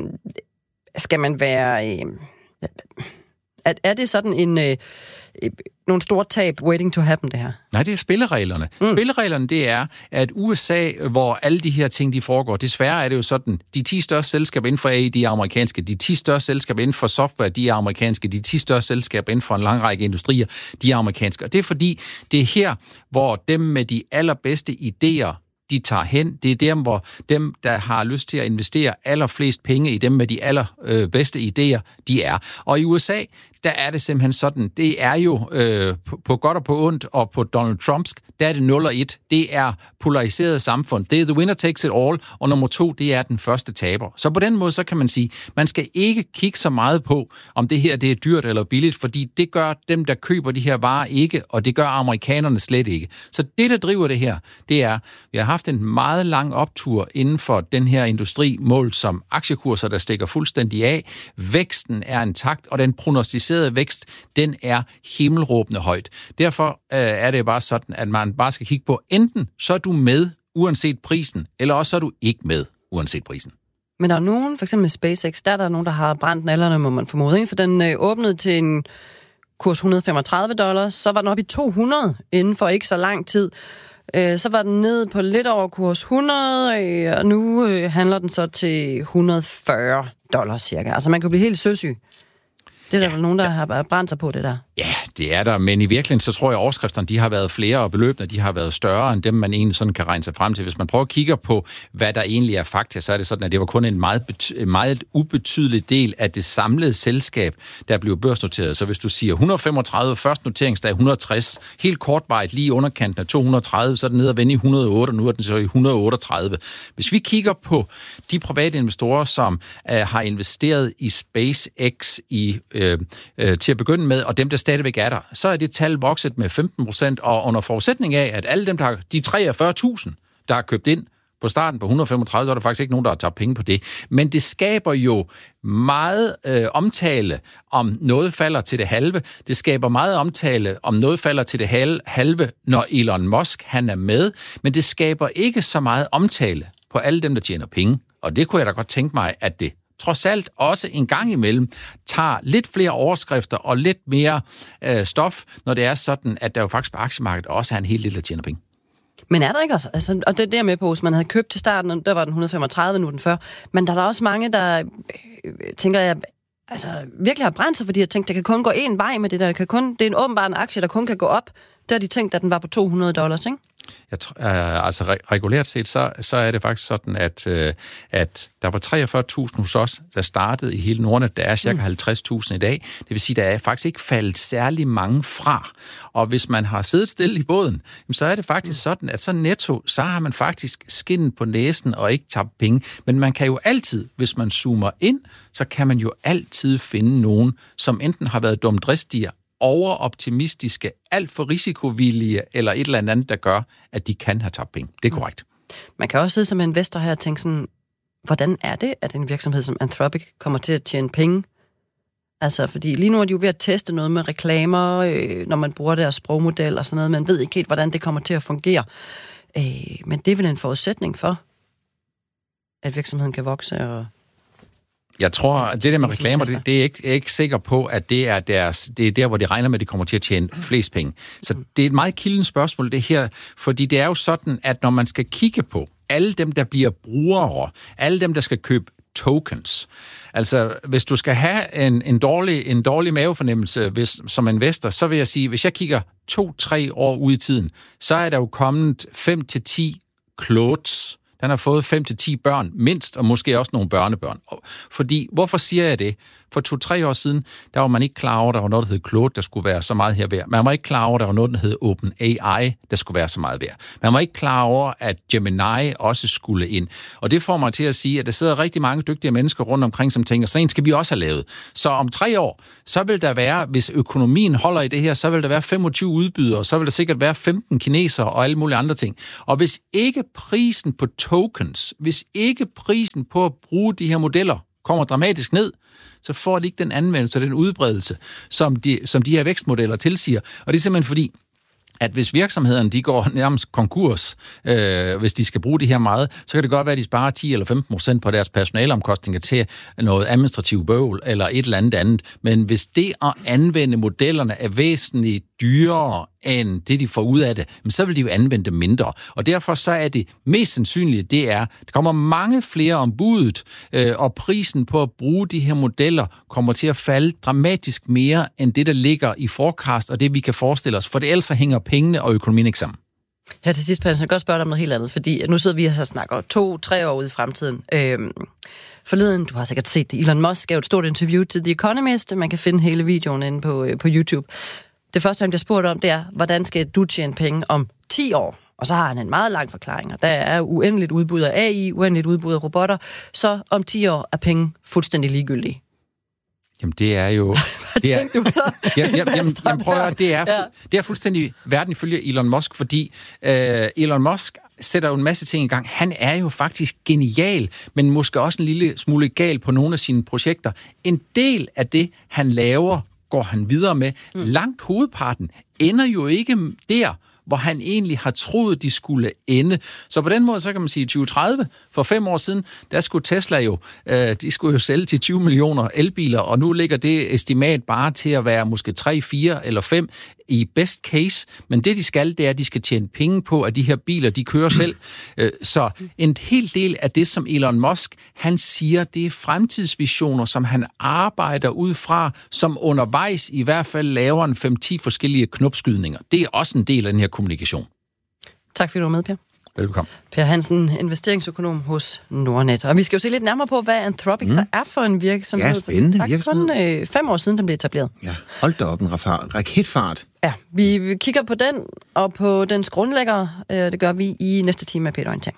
skal man være... Øh, er, er det sådan en... Øh, nogle store tab waiting to happen, det her? Nej, det er spillereglerne. Mm. Spillereglerne, det er, at U S A, hvor alle de her ting, de foregår, desværre er det jo sådan, de ti største selskaber inden for A I, de er amerikanske, de ti største selskaber inden for software, de er amerikanske, de ti største selskaber inden for en lang række industrier, de er amerikanske. Og det er fordi, det er her, hvor dem med de allerbedste idéer, de tager hen. Det er dem, hvor dem, der har lyst til at investere allerflest penge i dem med de allerbedste idéer, de er. Og i U S A, der er det simpelthen sådan, det er jo øh, på, på godt og på ondt, og på Donald Trumps, der er det nul og et. Det er polariseret samfund. Det er the winner takes it all, og nummer to, det er den første taber. Så på den måde, så kan man sige, man skal ikke kigge så meget på, om det her det er dyrt eller billigt, fordi det gør dem, der køber de her varer ikke, og det gør amerikanerne slet ikke. Så det, der driver det her, det er, vi har haft en meget lang optur inden for den her industri, målt som aktiekurser, der stikker fuldstændig af. Væksten er intakt, og den prognostiserede vækst, den er himmelråbende højt. Derfor øh, er det bare sådan, at man bare skal kigge på, enten så er du med, uanset prisen, eller også så er du ikke med, uanset prisen. Men der er nogen, for eksempel med SpaceX, der er der nogen, der har brændt nallerne, må man formode, ikke? For den øh, åbnede til en kurs et hundrede og femogtredive dollars, så var den oppe i to hundrede inden for ikke så lang tid. Øh, så var den nede på lidt over kurs hundrede, øh, og nu øh, handler den så til et hundrede og fyrre dollars cirka. Altså man kan blive helt søsyg. Det er der ja, vel nogen, der ja. har brændt sig på det der. Ja, det er der, men i virkeligheden, så tror jeg, at overskrifterne, de har været flere, og beløbene, de har været større, end dem, man egentlig sådan kan regne sig frem til. Hvis man prøver at kigge på, hvad der egentlig er fakta, så er det sådan, at det var kun en meget, bety- meget ubetydelig del af det samlede selskab, der blev børsnoteret. Så hvis du siger et hundrede og femogtredive, først noteringsdag et hundrede og tres, helt kortvarigt lige i underkanten af to hundrede og tredive, så er den nede og vende i et hundrede og otte, og nu er den så i et hundrede og otteogtredive. Hvis vi kigger på de private investorer, som øh, har investeret i SpaceX i, øh, øh, til at begynde med, og dem, der stadigvæk er der, så er det tal vokset med femten procent, og under forudsætning af, at alle dem, der har, de treogfyrre tusind, der har købt ind på starten på et hundrede og femogtredive, så er der faktisk ikke nogen, der har taget penge på det. Men det skaber jo meget øh, omtale, om noget falder til det halve. Det skaber meget omtale, om noget falder til det halve, når Elon Musk han er med. Men det skaber ikke så meget omtale på alle dem, der tjener penge. Og det kunne jeg da godt tænke mig, at det trods alt også en gang imellem tager lidt flere overskrifter og lidt mere øh, stof, når det er sådan, at der jo faktisk på aktiemarkedet også er en hel del, der tjener penge. Men er der ikke også? Altså, og det er der med på, hvis man havde købt til starten, der var den et hundrede og femogtredive, nu er den fyrre. Men der er der også mange, der øh, tænker jeg, altså virkelig har brændt sig, fordi jeg tænkte, der kan kun gå én vej med det der. Det, kan kun, det er en åbenbar en aktie, der kun kan gå op. Der har de tænkt, at den var på to hundrede dollars, ikke? Jeg tror, øh, altså re- regulært set, så, så er det faktisk sådan, at, øh, at der var treogfyrre tusind hos os, der startede i hele Nordnet. Der er cirka halvtreds tusind i dag. Det vil sige, der er faktisk ikke faldet særlig mange fra. Og hvis man har siddet stille i båden, så er det faktisk sådan, at så netto, så har man faktisk skinnen på næsen og ikke tabt penge. Men man kan jo altid, hvis man zoomer ind, så kan man jo altid finde nogen, som enten har været dumdristige, overoptimistiske, alt for risikovillige, eller et eller andet, der gør, at de kan have tabt penge. Det er korrekt. Man kan også sidde som investor her og tænke sådan, hvordan er det, at en virksomhed som Anthropic kommer til at tjene penge? Altså, fordi lige nu er de jo ved at teste noget med reklamer, øh, når man bruger deres sprogmodel og sådan noget. Man ved ikke helt, hvordan det kommer til at fungere. Øh, men det er vel en forudsætning for, at virksomheden kan vokse og... Jeg tror, at det der med reklamer, det, det er ikke, jeg er ikke sikker på, at det er, deres, det er der, hvor de regner med, at de kommer til at tjene flest penge. Så det er et meget kildent spørgsmål, det her, fordi det er jo sådan, at når man skal kigge på alle dem, der bliver brugere, alle dem, der skal købe tokens, altså hvis du skal have en, en, dårlig, en dårlig mavefornemmelse hvis, som investor, så vil jeg sige, hvis jeg kigger to-tre år ud i tiden, så er der jo kommet fem til ti Claudes. Den har fået fem til ti børn, mindst, og måske også nogle børnebørn. Fordi, hvorfor siger jeg det? For to-tre år siden, der var man ikke klar over, der var noget, der hed Claude, der skulle være så meget her værd. Man var ikke klar over, der var noget, der hed OpenAI, der skulle være så meget værd. Man var ikke klar over, at Gemini også skulle ind. Og det får mig til at sige, at der sidder rigtig mange dygtige mennesker rundt omkring, som tænker, sådan en skal vi også have lavet. Så om tre år, så vil der være, hvis økonomien holder i det her, så vil der være femogtyve udbydere, så vil der sikkert være femten kinesere og alle mulige andre ting. Og hvis ikke prisen på tokens, hvis ikke prisen på at bruge de her modeller kommer dramatisk ned, så får de ikke den anvendelse og den udbredelse, som de, som de her vækstmodeller tilsiger. Og det er simpelthen fordi, at hvis virksomhederne de går nærmest konkurs, øh, hvis de skal bruge det her meget, så kan det godt være, at de sparer ti eller femten procent på deres personaleomkostninger til noget administrativ bøvl eller et eller andet andet. Men hvis det at anvende modellerne er væsentligt dyrere end det, de får ud af det, så vil de jo anvende det mindre. Og derfor så er det mest sandsynlige, det er, der kommer mange flere om budet, øh, og prisen på at bruge de her modeller kommer til at falde dramatisk mere end det, der ligger i forecast, og det vi kan forestille os, for det ellers hænger pengene og økonomien ikke sammen. Her til sidst, Pernille, jeg kan godt spørge dig om noget helt andet, fordi nu sidder vi her og snakker to-tre år ude i fremtiden. Øhm, forleden, du har sikkert set det, Elon Musk gav et stort interview til The Economist, man kan finde hele videoen inde på, øh, på YouTube. Det første, han bliver spurgt om, det er, hvordan skal du tjene penge om ti år? Og så har han en meget lang forklaring. Der er uendeligt udbud af A I, uendeligt udbud af robotter, så om ti år er penge fuldstændig ligegyldige. Jamen, det er jo... Hvad det er, tænkte du så? Jamen, jamen, jamen prøv at høre, det er, ja. det er fuldstændig verden ifølge Elon Musk, fordi øh, Elon Musk sætter jo en masse ting i gang. Han er jo faktisk genial, men måske også en lille smule gal på nogle af sine projekter. En del af det, han laver, går han videre med. Mm. Langt hovedparten ender jo ikke der, hvor han egentlig har troet, de skulle ende. Så på den måde, så kan man sige, tyve tredive, for fem år siden, der skulle Tesla jo, øh, de skulle jo sælge til tyve millioner elbiler, og nu ligger det estimat bare til at være måske tre, fire eller fem. i best case, men det de skal, det er, at de skal tjene penge på, at de her biler, de kører selv. Så en hel del af det, som Elon Musk, han siger, det er fremtidsvisioner, som han arbejder ud fra, som undervejs i hvert fald laver en fem til ti forskellige knopskydninger. Det er også en del af den her kommunikation. Tak fordi du var med, Per. Velkommen. Per Hansen, investeringsøkonom hos Nordnet. Og vi skal jo se lidt nærmere på, hvad Anthropic mm. så er for en virksomhed. Ja, spændende faktisk virksomhed. kun øh, fem år siden, den blev etableret. Ja, hold da op, en raketfart. Ja, vi, vi kigger på den, og på dens grundlægger. Øh, det gør vi i næste time af Peter Orientering.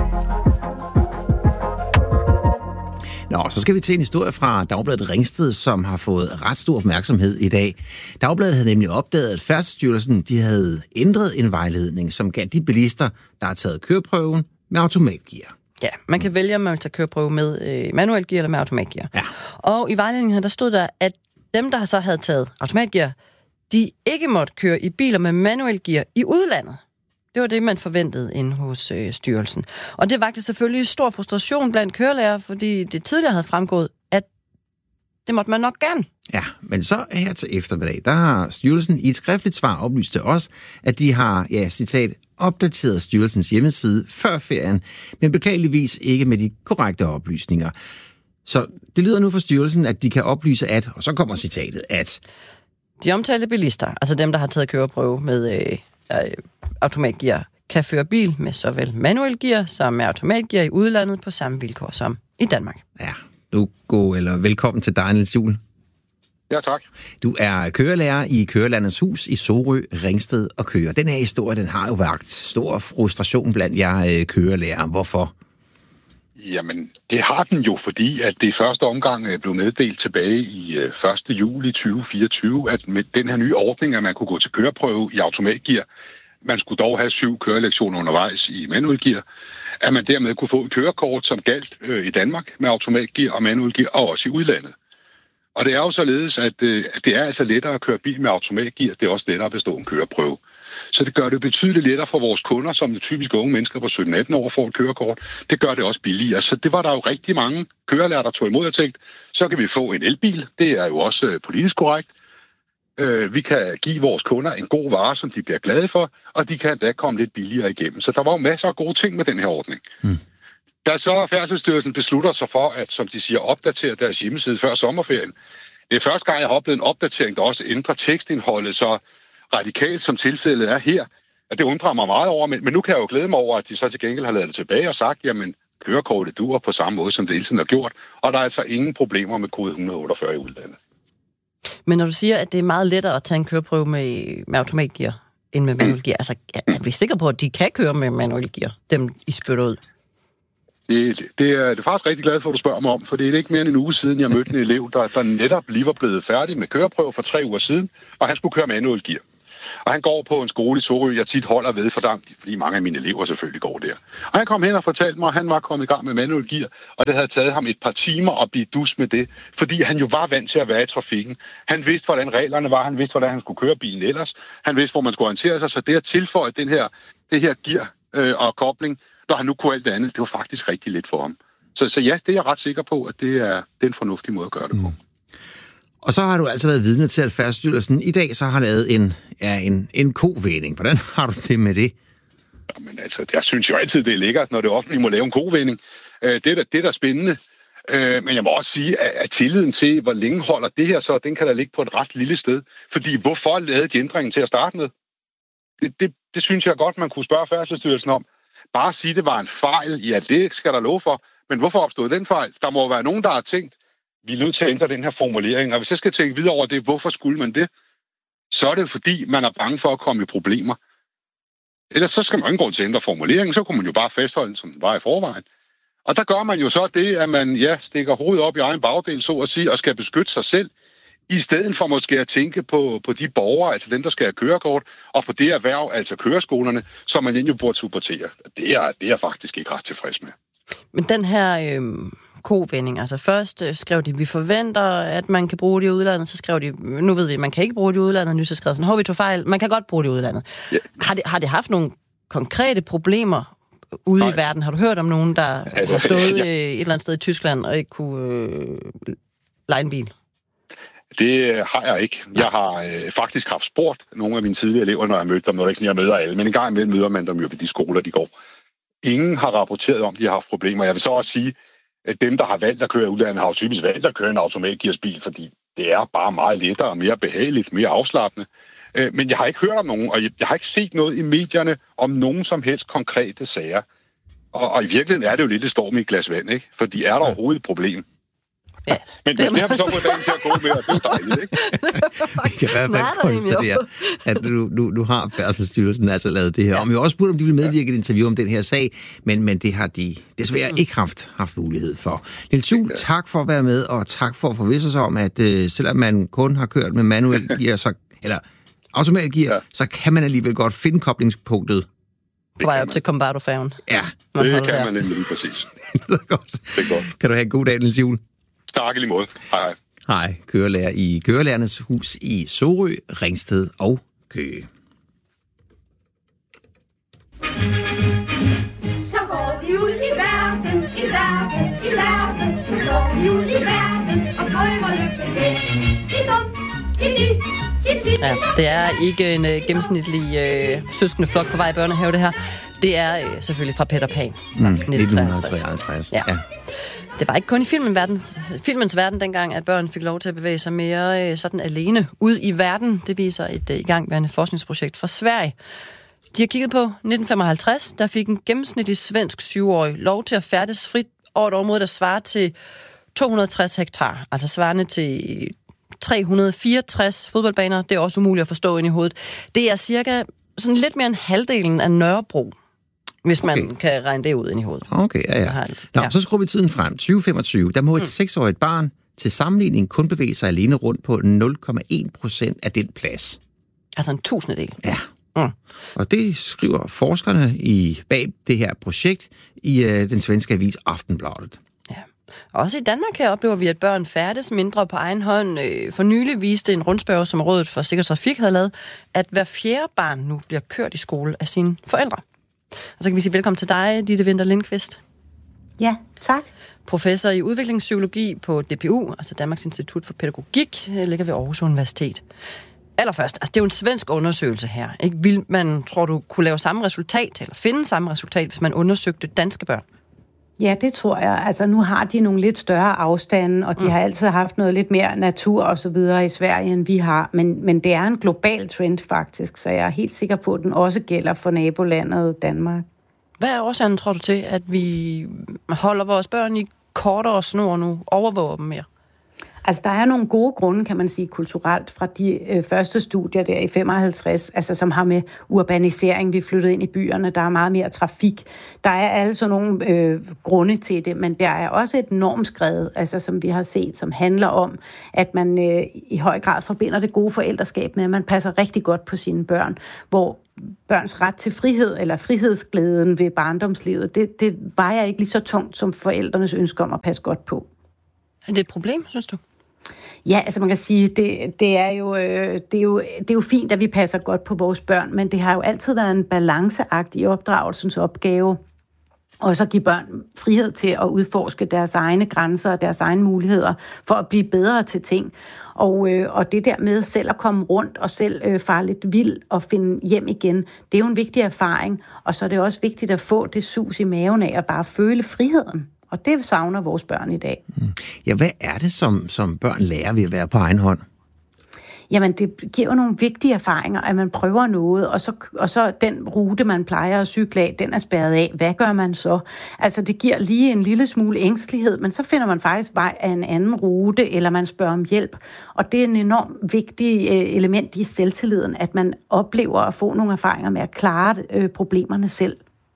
Nå, så skal vi til en historie fra Dagbladet Ringsted, som har fået ret stor opmærksomhed i dag. Dagbladet havde nemlig opdaget, at Færdselsstyrelsen de havde ændret en vejledning, som gav de bilister, der har taget køreprøven med automatgear. Ja, man kan vælge, om man vil tage køreprøve med øh, manuel gear eller med automatgear. Ja. Og i vejledningen her, der stod der, at dem, der så havde taget automatgear, de ikke måtte køre i biler med manuel gear i udlandet. Det var det, man forventede inde hos øh, styrelsen. Og det vagte selvfølgelig stor frustration blandt kørelærer, fordi det tidligere havde fremgået, at det måtte man nok gerne. Ja, men så her til eftermiddag, der har styrelsen i et skriftligt svar oplyst til os, at de har, ja, citat, opdateret styrelsens hjemmeside før ferien, men beklageligvis ikke med de korrekte oplysninger. Så det lyder nu for styrelsen, at de kan oplyse at, og så kommer citatet, at de omtalte bilister, altså dem, der har taget køreprøve med øh, øh, automatgear, kan føre bil med såvel manuel gear som med automatgear i udlandet på samme vilkår som i Danmark. Ja, du god eller velkommen til dig, Niels Juhl. Ja, tak. Du er kørelærer i Kørelandets Hus i Sorø, Ringsted og Køge. Den her historie, den har jo vakt stor frustration blandt jer kørelærer. Hvorfor? Jamen, det har den jo, fordi at det i første omgang blev meddelt tilbage i første juli tyve fireogtyve, at med den her nye ordning, at man kunne gå til køreprøve i automatgear, man skulle dog have syv kørelektioner undervejs i manuel gear, at man dermed kunne få et kørekort, som galt øh, i Danmark med automatgear og manuel gear, og også i udlandet. Og det er jo således, at øh, det er altså lettere at køre bil med automatgear, det er også lettere at bestå en køreprøve. Så det gør det betydeligt lettere for vores kunder, som de typiske unge mennesker på sytten atten år får et kørekort. Det gør det også billigere. Så det var der jo rigtig mange kørelærer, der tog imod og tænkte, så kan vi få en elbil. Det er jo også øh, politisk korrekt. Øh, vi kan give vores kunder en god vare, som de bliver glade for, og de kan da komme lidt billigere igennem. Så der var jo masser af gode ting med den her ordning. Mm. Da så Færdselsstyrelsen beslutter sig for, at, som de siger, opdatere deres hjemmeside før sommerferien. Det er første gang, jeg har oplevet en opdatering, der også ændrer tekstindholdet så radikalt, som tilfældet er her. Og det undrer mig meget over, men, men nu kan jeg jo glæde mig over, at de så til gengæld har lavet det tilbage og sagt, jamen, kørekortet duer på samme måde, som det hele tiden har gjort, og der er altså ingen problemer med kode et hundrede otteogfyrre i udlandet. Men når du siger, at det er meget lettere at tage en køreprøve med, med automatgear end med manuel gear, altså er vi sikre på, at de kan køre med manuel gear, dem I spytter ud? Det, det er det er faktisk rigtig glad for, at du spørger mig om, for det er ikke mere end en uge siden, jeg mødte en elev, der, der netop lige var blevet færdig med køreprøve for tre uger siden, og han skulle køre manuel gear. Og han går på en skole i Sorø, jeg tit holder ved, for dem, fordi mange af mine elever selvfølgelig går der. Og han kom hen og fortalte mig, at han var kommet i gang med manuel gear, og det havde taget ham et par timer at blive dus med det, fordi han jo var vant til at være i trafikken. Han vidste, hvordan reglerne var, han vidste, hvordan han skulle køre bilen ellers, han vidste, hvor man skulle orientere sig, så det at tilføje den her, det her gear øh, og kobling, når han nu kunne alt det andet, det var faktisk rigtig lidt for ham. Så, så ja, det er jeg ret sikker på, at det er, det er en fornuftig måde at gøre det på. Mm. Og så har du altså været vidne til, at Færdselsstyrelsen i dag så har lavet en, ja, en, en kovending. Hvordan har du det med det? Jamen altså, jeg synes jo altid, det er lækkert, når det offentlige må lave en kovending. Det er da, det er da spændende. Men jeg må også sige, at tilliden til, hvor længe holder det her, så den kan da ligge på et ret lille sted. Fordi hvorfor lavede de ændringen til at starte med? Det, det, det synes jeg godt, man kunne spørge Færdselsstyrelsen om. Bare sige, det var en fejl. Ja, det skal der lov for. Men hvorfor opstod den fejl? Der må være nogen, der har tænkt, vi er nødt til at ændre den her formulering. Og hvis jeg skal tænke videre over det, hvorfor skulle man det? Så er det fordi, man er bange for at komme i problemer. Ellers så skal man ikke gå til at ændre formuleringen, så kunne man jo bare fastholde den, som den var i forvejen. Og der gør man jo så det, at man ja, stikker hovedet op i egen bagdel, så at sige, og skal beskytte sig selv, i stedet for måske at tænke på, på de borgere, altså dem, der skal have kørekort, og på det erhverv, altså køreskolerne, som man jo burde supportere. Det er, det er jeg faktisk ikke ret tilfreds med. Men den her øh, kovending, altså først øh, skrev de, vi forventer, at man kan bruge det i udlandet, så skrev de, nu ved vi, at man kan ikke bruge det i udlandet, nu så skrev sådan, hov, vi tog fejl, man kan godt bruge det i udlandet. Ja. Har, det, har det haft nogle konkrete problemer ude Nej. i verden? Har du hørt om nogen, der ja, har stået ja. et eller andet sted i Tyskland og ikke kunne øh, leje en bil? Det har jeg ikke. Jeg har øh, faktisk haft spurgt nogle af mine tidligere elever, når jeg mødte dem. Når jeg ikke jeg møder alle, men en gang imellem møder man dem jo ved de skoler, de går. Ingen har rapporteret om, at de har haft problemer. Jeg vil så også sige, at dem, der har valgt at køre udlandet, har jo typisk valgt at køre en automatgearsbil, fordi det er bare meget lettere, mere behageligt, mere afslappende. Øh, men jeg har ikke hørt om nogen, og jeg, jeg har ikke set noget i medierne om nogen som helst konkrete sager. Og, og i virkeligheden er det jo lidt et storm i et glas vand, ikke? Fordi er der overhovedet et problem? Ja. Men det, det har vi så fået dagen til at gå med, og det er jo dejligt, ikke? Vi kan i hvert fald konstatere, at du, du, du har Færdselsstyrelsen altså lavet det her. Ja. Og vi har også spurgt, om de vil medvirke i et interview om den her sag, men, men det har de desværre ikke haft, haft mulighed for. Niels Juel, tak for at være med, og tak for at forvisse sig om, at uh, selvom man kun har kørt med manuel gear, så, eller automatgear, ja. så kan man alligevel godt finde koblingspunktet. På vej op til Combardo-færgen. Ja. Man det kan der. man nemlig lige præcis. Det er godt. Det er godt. Kan du have en god dag, Niels Juel? Tak i lige måde. Hej hej. Hej, kørelærer i Kørelærernes Hus i Sorø, Ringsted og Køge. Så går vi ud i verden, i verden, i verden. Så går vi ud i verden og prøver lykken ved. Ja, det er ikke en uh, gennemsnitlig øh, søskende flok på vej i børnehave, det her. Det er øh, selvfølgelig fra Peter Pan. Mm, nitten treoghalvtreds. Ja. ja. Det var ikke kun i filmen verdens, filmens verden dengang, at børn fik lov til at bevæge sig mere øh, sådan alene ud i verden. Det viser et øh, igangværende forskningsprojekt fra Sverige. De har kigget på nitten femoghalvtreds, der fik en gennemsnitlig svensk syvårig lov til at færdes frit over et område, der svarer til to hundrede og tres hektar, altså svarende til tre hundrede og fireogtres fodboldbaner. Det er også umuligt at forstå ind i hovedet. Det er cirka sådan lidt mere end halvdelen af Nørrebro, hvis man okay. kan regne det ud ind i hovedet. Okay, ja, ja. Nå, ja. Så skruer vi tiden frem. tyve femogtyve, der må et mm. seksårigt barn til sammenligning kun bevæge sig alene rundt på nul komma en procent af den plads. Altså en tusindedel. Ja. Mm. Og det skriver forskerne i bag det her projekt i øh, den svenske avis Aftonbladet. Ja. Også i Danmark her oplever vi, at børn færdes mindre på egen hånd. For nylig viste en rundspørge, som Rådet for Sikker Trafik havde lavet, at hver fjerde barn nu bliver kørt i skole af sine forældre. Og så kan vi sige velkommen til dig, Ditte Winther Lindqvist. Ja, tak. Professor i udviklingspsykologi på D P U, altså Danmarks Institut for Pædagogik, ligger ved Aarhus Universitet. Allerførst, altså det er jo en svensk undersøgelse her. Ikke? Vil man, tror du, kunne lave samme resultat, eller finde samme resultat, hvis man undersøgte danske børn? Ja, det tror jeg. Altså nu har de nogle lidt større afstande, og de mm. har altid haft noget lidt mere natur og så videre i Sverige, end vi har. Men, men det er en global trend faktisk, så jeg er helt sikker på, at den også gælder for nabolandet Danmark. Hvad er årsagen, tror du, til, at vi holder vores børn i kortere snor nu, overvåger dem mere? Altså, der er nogle gode grunde, kan man sige, kulturelt fra de øh, første studier der i femoghalvtreds, altså som har med urbanisering, vi flyttede ind i byerne, der er meget mere trafik. Der er altså nogle øh, grunde til det, men der er også et normskred, altså som vi har set, som handler om, at man øh, i høj grad forbinder det gode forældreskab med, at man passer rigtig godt på sine børn, hvor børns ret til frihed, eller frihedsglæden ved barndomslivet, det, det vejer ikke lige så tungt som forældrenes ønske om at passe godt på. Er det et problem, synes du? Ja, altså man kan sige, det, det, er jo, øh, det, er jo, det er jo fint, at vi passer godt på vores børn, men det har jo altid været en balanceagt i opdragelsens opgave, og så give børn frihed til at udforske deres egne grænser og deres egne muligheder for at blive bedre til ting. Og, øh, og det der med selv at komme rundt og selv øh, fare lidt vild og finde hjem igen, det er jo en vigtig erfaring, og så er det også vigtigt at få det sus i maven af at bare føle friheden. Og det savner vores børn i dag. Ja, hvad er det, som, som børn lærer ved at være på egen hånd? Jamen, det giver jo nogle vigtige erfaringer, at man prøver noget, og så, og så den rute, man plejer at cykle af, den er spærret af. Hvad gør man så? Altså, det giver lige en lille smule ængstelighed, men så finder man faktisk vej af en anden rute, eller man spørger om hjælp. Og det er en enormt vigtig element i selvtilliden, at man oplever at få nogle erfaringer med at klare øh, problemerne selv.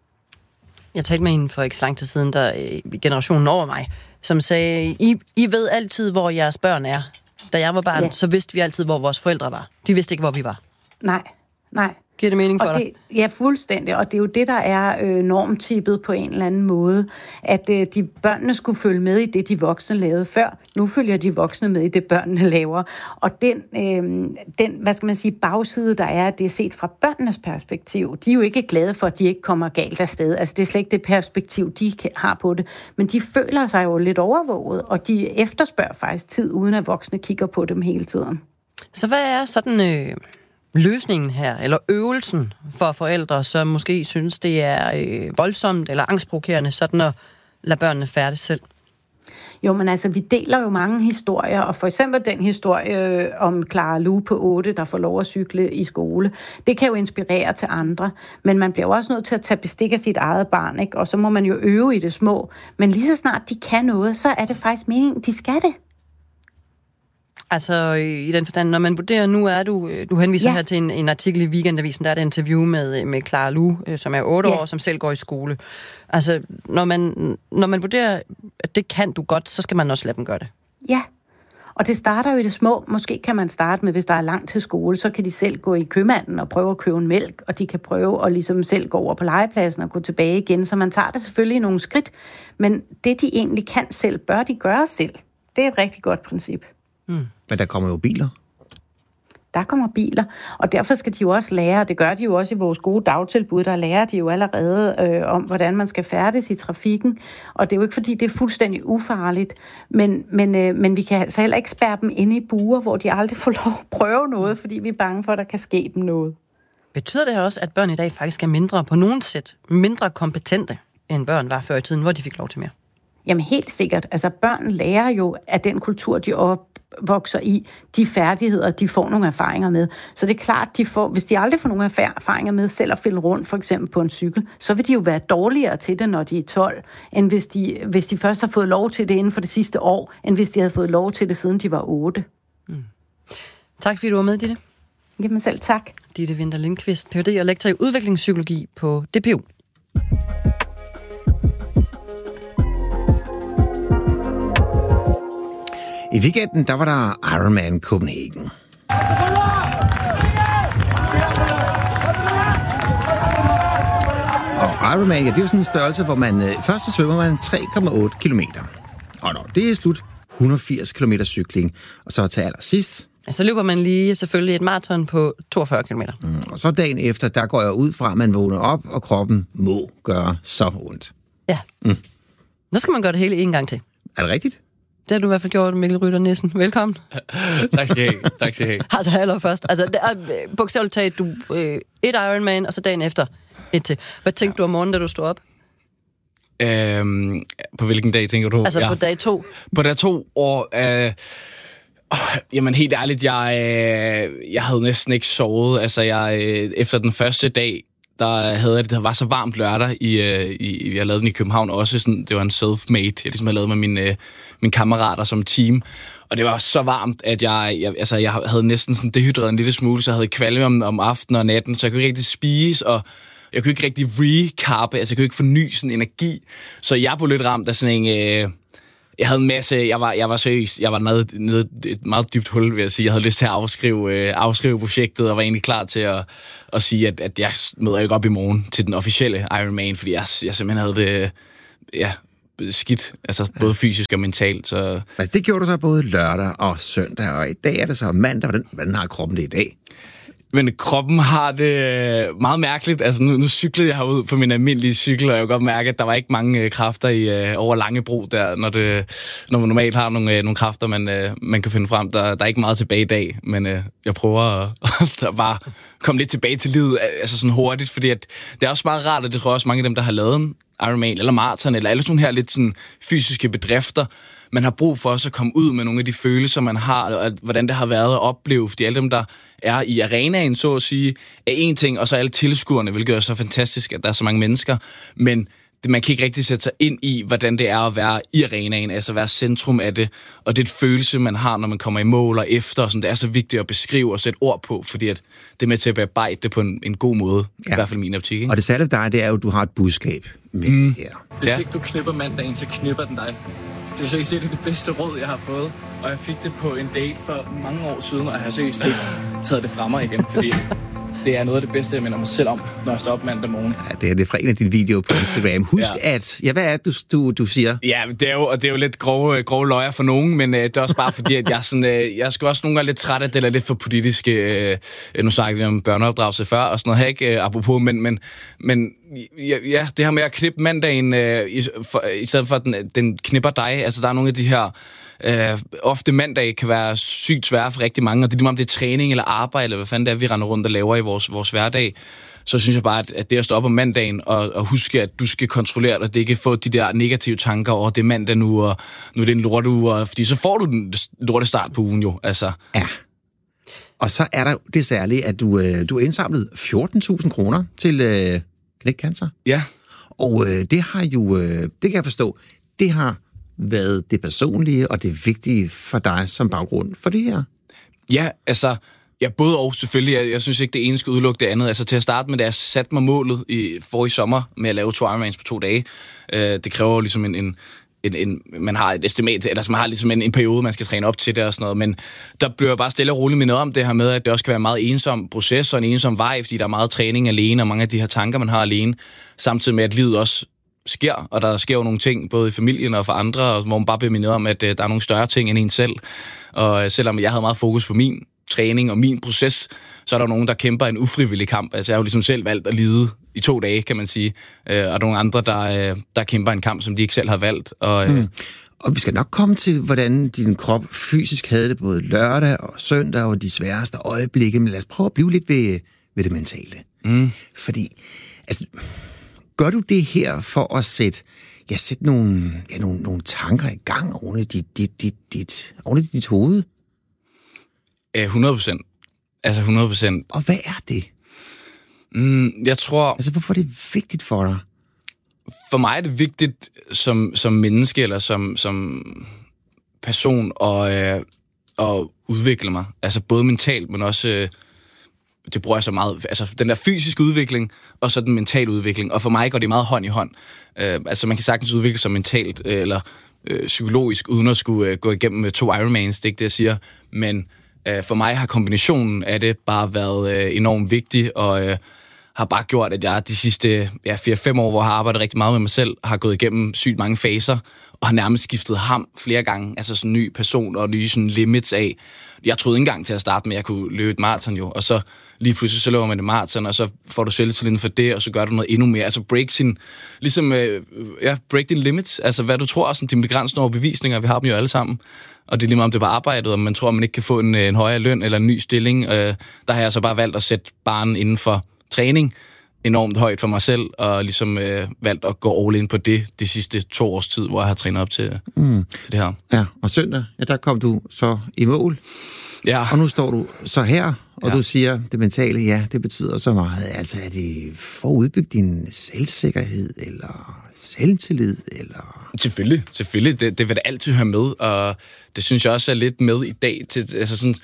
Jeg talte med hende for ikke så lang tid siden, der generationen over mig, som sagde, I, I ved altid, hvor jeres børn er. Da jeg var barn, ja. så vidste vi altid, hvor vores forældre var. De vidste ikke, hvor vi var. Nej, nej. Giver det mening for og dig? Det, ja, fuldstændig. Og det er jo det, der er øh, normtippet på en eller anden måde. At øh, de børnene skulle følge med i det, de voksne lavede før. Nu følger de voksne med i det, børnene laver. Og den, øh, den hvad skal man sige, bagside, der er, det er set fra børnenes perspektiv. De er jo ikke glade for, at de ikke kommer galt afsted. Altså, det er slet ikke det perspektiv, de har på det. Men de føler sig jo lidt overvåget, og de efterspørger faktisk tid, uden at voksne kigger på dem hele tiden. Så hvad er sådan øh, løsningen her, eller øvelsen for forældre, som måske synes, det er øh, voldsomt eller angstprovokerende, sådan at lade børnene færdes selv? Jo, men altså, vi deler jo mange historier, og for eksempel den historie om Clara Lu på otte, der får lov at cykle i skole, det kan jo inspirere til andre, men man bliver jo også nødt til at tage bestik af sit eget barn, ikke? Og så må man jo øve i det små, men lige så snart de kan noget, så er det faktisk meningen, de skal det. Altså i den forstand, når man vurderer, nu er du, du henviser ja. her til en, en artikel i Weekendavisen, der er et interview med, med Clara Lu, som er otte ja. år, som selv går i skole. Altså, når man, når man vurderer, at det kan du godt, så skal man også lade dem gøre det. Ja, og det starter jo i det små. Måske kan man starte med, hvis der er langt til skole, så kan de selv gå i købmanden og prøve at købe en mælk, og de kan prøve at ligesom selv gå over på legepladsen og gå tilbage igen, så man tager det selvfølgelig i nogle skridt, men det de egentlig kan selv, bør de gøre selv. Det er et rigtig godt princip. Mm. Men der kommer jo biler. Der kommer biler, og derfor skal de jo også lære, det gør de jo også i vores gode dagtilbud, der lærer de jo allerede øh, om, hvordan man skal færdes i trafikken, og det er jo ikke, fordi det er fuldstændig ufarligt, men, men, øh, men vi kan altså heller ikke spærre dem inde i buer, hvor de aldrig får lov at prøve noget, fordi vi er bange for, at der kan ske dem noget. Betyder det også, at børn i dag faktisk er mindre, på nogen sæt, mindre kompetente, end børn var før i tiden, hvor de fik lov til mere? Jamen helt sikkert. Altså børn lærer jo af den kultur, de opvokser i, de færdigheder, de får nogle erfaringer med. Så det er klart, de får, hvis de aldrig får nogle erfaringer med selv at fælde rundt, for eksempel på en cykel, så vil de jo være dårligere til det, når de er tolv, end hvis de, hvis de først har fået lov til det inden for det sidste år, end hvis de havde fået lov til det, siden de var otte. Mm. Tak fordi du var med, Ditte. Jamen selv tak. Ditte Winther Lindqvist, Ph.D. og lektor i udviklingspsykologi på D P U. I weekenden, der var der Ironman Copenhagen. Og Ironman, ja, det er jo sådan en størrelse, hvor man øh, først så svømmer man tre komma otte kilometer. Og når det er slut, et hundrede og firs kilometer cykling. Og så til allersidst... Så løber man lige selvfølgelig et maraton på toogfyrre kilometer. Mm, og så dagen efter, der går jeg ud fra, at man vågner op, og kroppen må gøre så ondt. Ja. Mm. Så skal man gøre det hele en gang til. Er det rigtigt? Det har du i hvert fald gjort, Mikkel Rytter Nissen. Velkommen. Tak skal I have. Tak skal I have. Altså allerførst. Altså, det er bogstaveligt talt, du øh, et Ironman, og så dagen efter et til. Hvad tænkte ja. du om morgenen, da du stod op? Øhm, på hvilken dag tænker du? Altså ja. på dag to? På dag to, og... Øh, oh, jamen helt ærligt, jeg, øh, jeg havde næsten ikke sovet. Altså, jeg, øh, efter den første dag, der havde jeg det, der var så varmt lørdag, i, i, jeg lavede den i København også, sådan, det var en self-made, jeg ligesom havde lavet med mine, øh, mine kammerater som team, og det var så varmt, at jeg, jeg, altså, jeg havde næsten sådan dehydreret en lille smule, så jeg havde kvalme om, om aftenen og natten, så jeg kunne ikke rigtig spise, og jeg kunne ikke rigtig recarbe, altså jeg kunne ikke forny sådan energi, så jeg blev lidt ramt af sådan en... Øh, Jeg havde en masse, jeg var, jeg var seriøs, jeg var nede, nede et meget dybt hul, vil jeg sige. Jeg havde lyst til at afskrive, øh, afskrive projektet, og var egentlig klar til at, at sige, at, at jeg møder ikke op i morgen til den officielle Ironman, fordi jeg, jeg simpelthen havde det ja, skidt, altså både fysisk og mentalt. Så... Ja, det gjorde du så både lørdag og søndag, og i dag er det så mandag. Hvordan, hvordan har kroppen det i dag? Men kroppen har det meget mærkeligt. Altså nu, nu cyklede jeg herud på min almindelige cykel, og jeg kan godt mærke, at der var ikke mange øh, kræfter i øh, over Langebro der, når, det, når man normalt har nogle, øh, nogle kræfter, man, øh, man kan finde frem. Der, der er ikke meget tilbage i dag, men øh, jeg prøver at, at bare komme lidt tilbage til livet, altså sådan hurtigt, fordi at det er også meget rart, og det tror jeg også mange af dem, der har lavet en Ironman eller maraton, eller alle sådan her lidt sådan fysiske bedrifter, man har brug for også at komme ud med nogle af de følelser, man har, og hvordan det har været at opleve, fordi alle dem, der er i arenaen, så at sige, er en ting, og så alle tilskuerne, hvilket er så fantastisk, at der er så mange mennesker, men man kan ikke rigtig sætte sig ind i, hvordan det er at være i arenaen, altså være centrum af det, og det er et følelse, man har, når man kommer i mål og efter, og sådan, det er så vigtigt at beskrive og sætte ord på, fordi at det er med til at bearbejde det på en, en god måde, ja. I hvert fald i min optik. Ikke? Og det særlige dig, det er jo, at du har et budskab med mm. her. Hvis ja. ikke du knipper mandagen, så knipper den dig. Det er seriøst det, er det bedste råd, jeg har fået, og jeg fik det på en date for mange år siden, og jeg har seriøst ikke taget det fra mig igen, fordi det er noget af det bedste, jeg minder mig selv om, når jeg står op mandag morgen. Ja, det er det fra en af dine videoer på Instagram. Husk ja. at... Ja, hvad er det, du, du, du siger? Ja, det er jo, og det er jo lidt grove, grove løjer for nogen, men øh, det er også bare fordi, at jeg, sådan, øh, jeg skal også nogle gange lidt træt af det, eller lidt for politisk. Øh, nu snakker vi om børneopdragelse før, og sådan noget her, ikke øh, apropos, men, men, men ja, ja, det her med at knippe mandagen, øh, i, for, i stedet for, at den, den knipper dig. Altså, der er nogle af de her... Øh, ofte mandag kan være sygt svære for rigtig mange, og det er lige om det er træning eller arbejde, eller hvad fanden det er, vi render rundt og laver i vores, vores hverdag. Så synes jeg bare, at, at det at stå op om mandagen og, og huske, at du skal kontrollere dig, det ikke få de der negative tanker over, det er mandag nu, og nu er det en lorteuge, og, fordi så får du den lorte start på ugen jo. Altså. Ja. Og så er der det særlige, at du, øh, du har indsamlet fjorten tusind kroner til øh, knækcancer. Ja. Og øh, det har jo, øh, det kan jeg forstå, det har været det personlige og det vigtige for dig som baggrund for det her? Ja, altså, ja, både og selvfølgelig. Jeg, jeg synes ikke, det ene skal udelukke det andet. Altså, til at starte med, da jeg satte mig målet i forrige sommer med at lave to Ironmans på to dage, øh, det kræver ligesom en, en, en, en... Man har et estimat, eller man har ligesom en, en periode, man skal træne op til det og sådan noget, men der bliver jeg bare stille og roligt mindet om det her med, at det også kan være en meget ensom proces og en ensom vej, fordi der er meget træning alene, og mange af de her tanker, man har alene, samtidig med, at livet også sker, og der sker jo nogle ting, både i familien og for andre, og hvor man bare bliver mindet om, at uh, der er nogle større ting end en selv. Og uh, selvom jeg havde meget fokus på min træning og min proces, så er der nogen, der kæmper en ufrivillig kamp. Altså jeg har jo ligesom selv valgt at lide i to dage, kan man sige. Uh, og der er nogle andre, der, uh, der kæmper en kamp, som de ikke selv har valgt. Og, uh, hmm. og vi skal nok komme til, hvordan din krop fysisk havde det både lørdag og søndag, og de sværeste øjeblikke, men lad os prøve at blive lidt ved, ved det mentale. Mm. Fordi, altså... Gør du det her for at sætte, ja, sætte nogle, ja, nogle, nogle tanker i gang oven i dit, dit, dit, dit, oven i dit hoved? hundrede procent. Altså hundrede procent. Og hvad er det? Mm, jeg tror... Altså, hvorfor er det vigtigt for dig? For mig er det vigtigt som, som menneske, eller som, som person, at, øh, at udvikle mig. Altså både mentalt, men også... Øh, det bruger jeg så meget, altså den der fysiske udvikling, og så den mentale udvikling. Og for mig går det meget hånd i hånd. Øh, altså man kan sagtens udvikle sig mentalt, øh, eller øh, psykologisk, uden at skulle øh, gå igennem to Ironmans, det er ikke det, jeg siger. Men øh, for mig har kombinationen af det bare været øh, enormt vigtig, og øh, har bare gjort, at jeg de sidste ja, fire fem år, hvor jeg har arbejdet rigtig meget med mig selv, har gået igennem sygt mange faser, og har nærmest skiftet ham flere gange, altså sådan en ny person og nye sådan limits af. Jeg troede ikke engang til at starte med, at jeg kunne løbe et maraton jo, og så lige pludselig så løber man et maraton, og så får du selvtillid for det, og så gør du noget endnu mere. Altså break sin, ligesom, øh, ja, break din limits, altså hvad du tror, sådan dine begrænsende overbevisninger, vi har dem jo alle sammen. Og det er lige meget om det er på arbejdet, og man tror, at man ikke kan få en, en højere løn eller en ny stilling. Øh, der har jeg så bare valgt at sætte barnen inden for træning enormt højt for mig selv, og ligesom øh, valgt at gå all in på det de sidste to års tid, hvor jeg har trænet op til, mm. til det her. Ja, og søndag, ja, der kom du så i mål. Ja. Og nu står du så her, og ja. du siger, det mentale, ja, det betyder så meget. Altså, er det for at udbygge din selvsikkerhed, eller selvtillid, eller... Selvfølgelig, selvfølgelig. Det, det vil da altid høre med, og det synes jeg også er lidt med i dag. Til, altså sådan,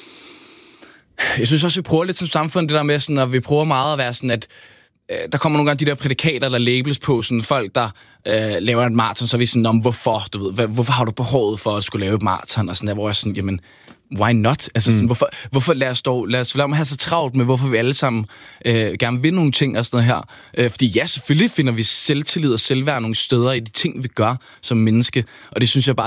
jeg synes også, vi prøver lidt som samfund, det der med, sådan, at vi prøver meget at være sådan, at øh, der kommer nogle gange de der prædikater, der labels på, sådan folk, der øh, laver et maraton, så er vi sådan, om hvorfor, du ved, hvad, hvorfor har du behovet for at skulle lave et maraton, og sådan der, hvor jeg sådan, jamen, why not? Altså sådan, mm. hvorfor, hvorfor lad os dog, lad os lade mig have så travlt med, hvorfor vi alle sammen øh, gerne vil nogle ting og sådan noget her. Øh, fordi ja, selvfølgelig finder vi selvtillid og selvværd nogle steder i de ting, vi gør som menneske, og det synes jeg bare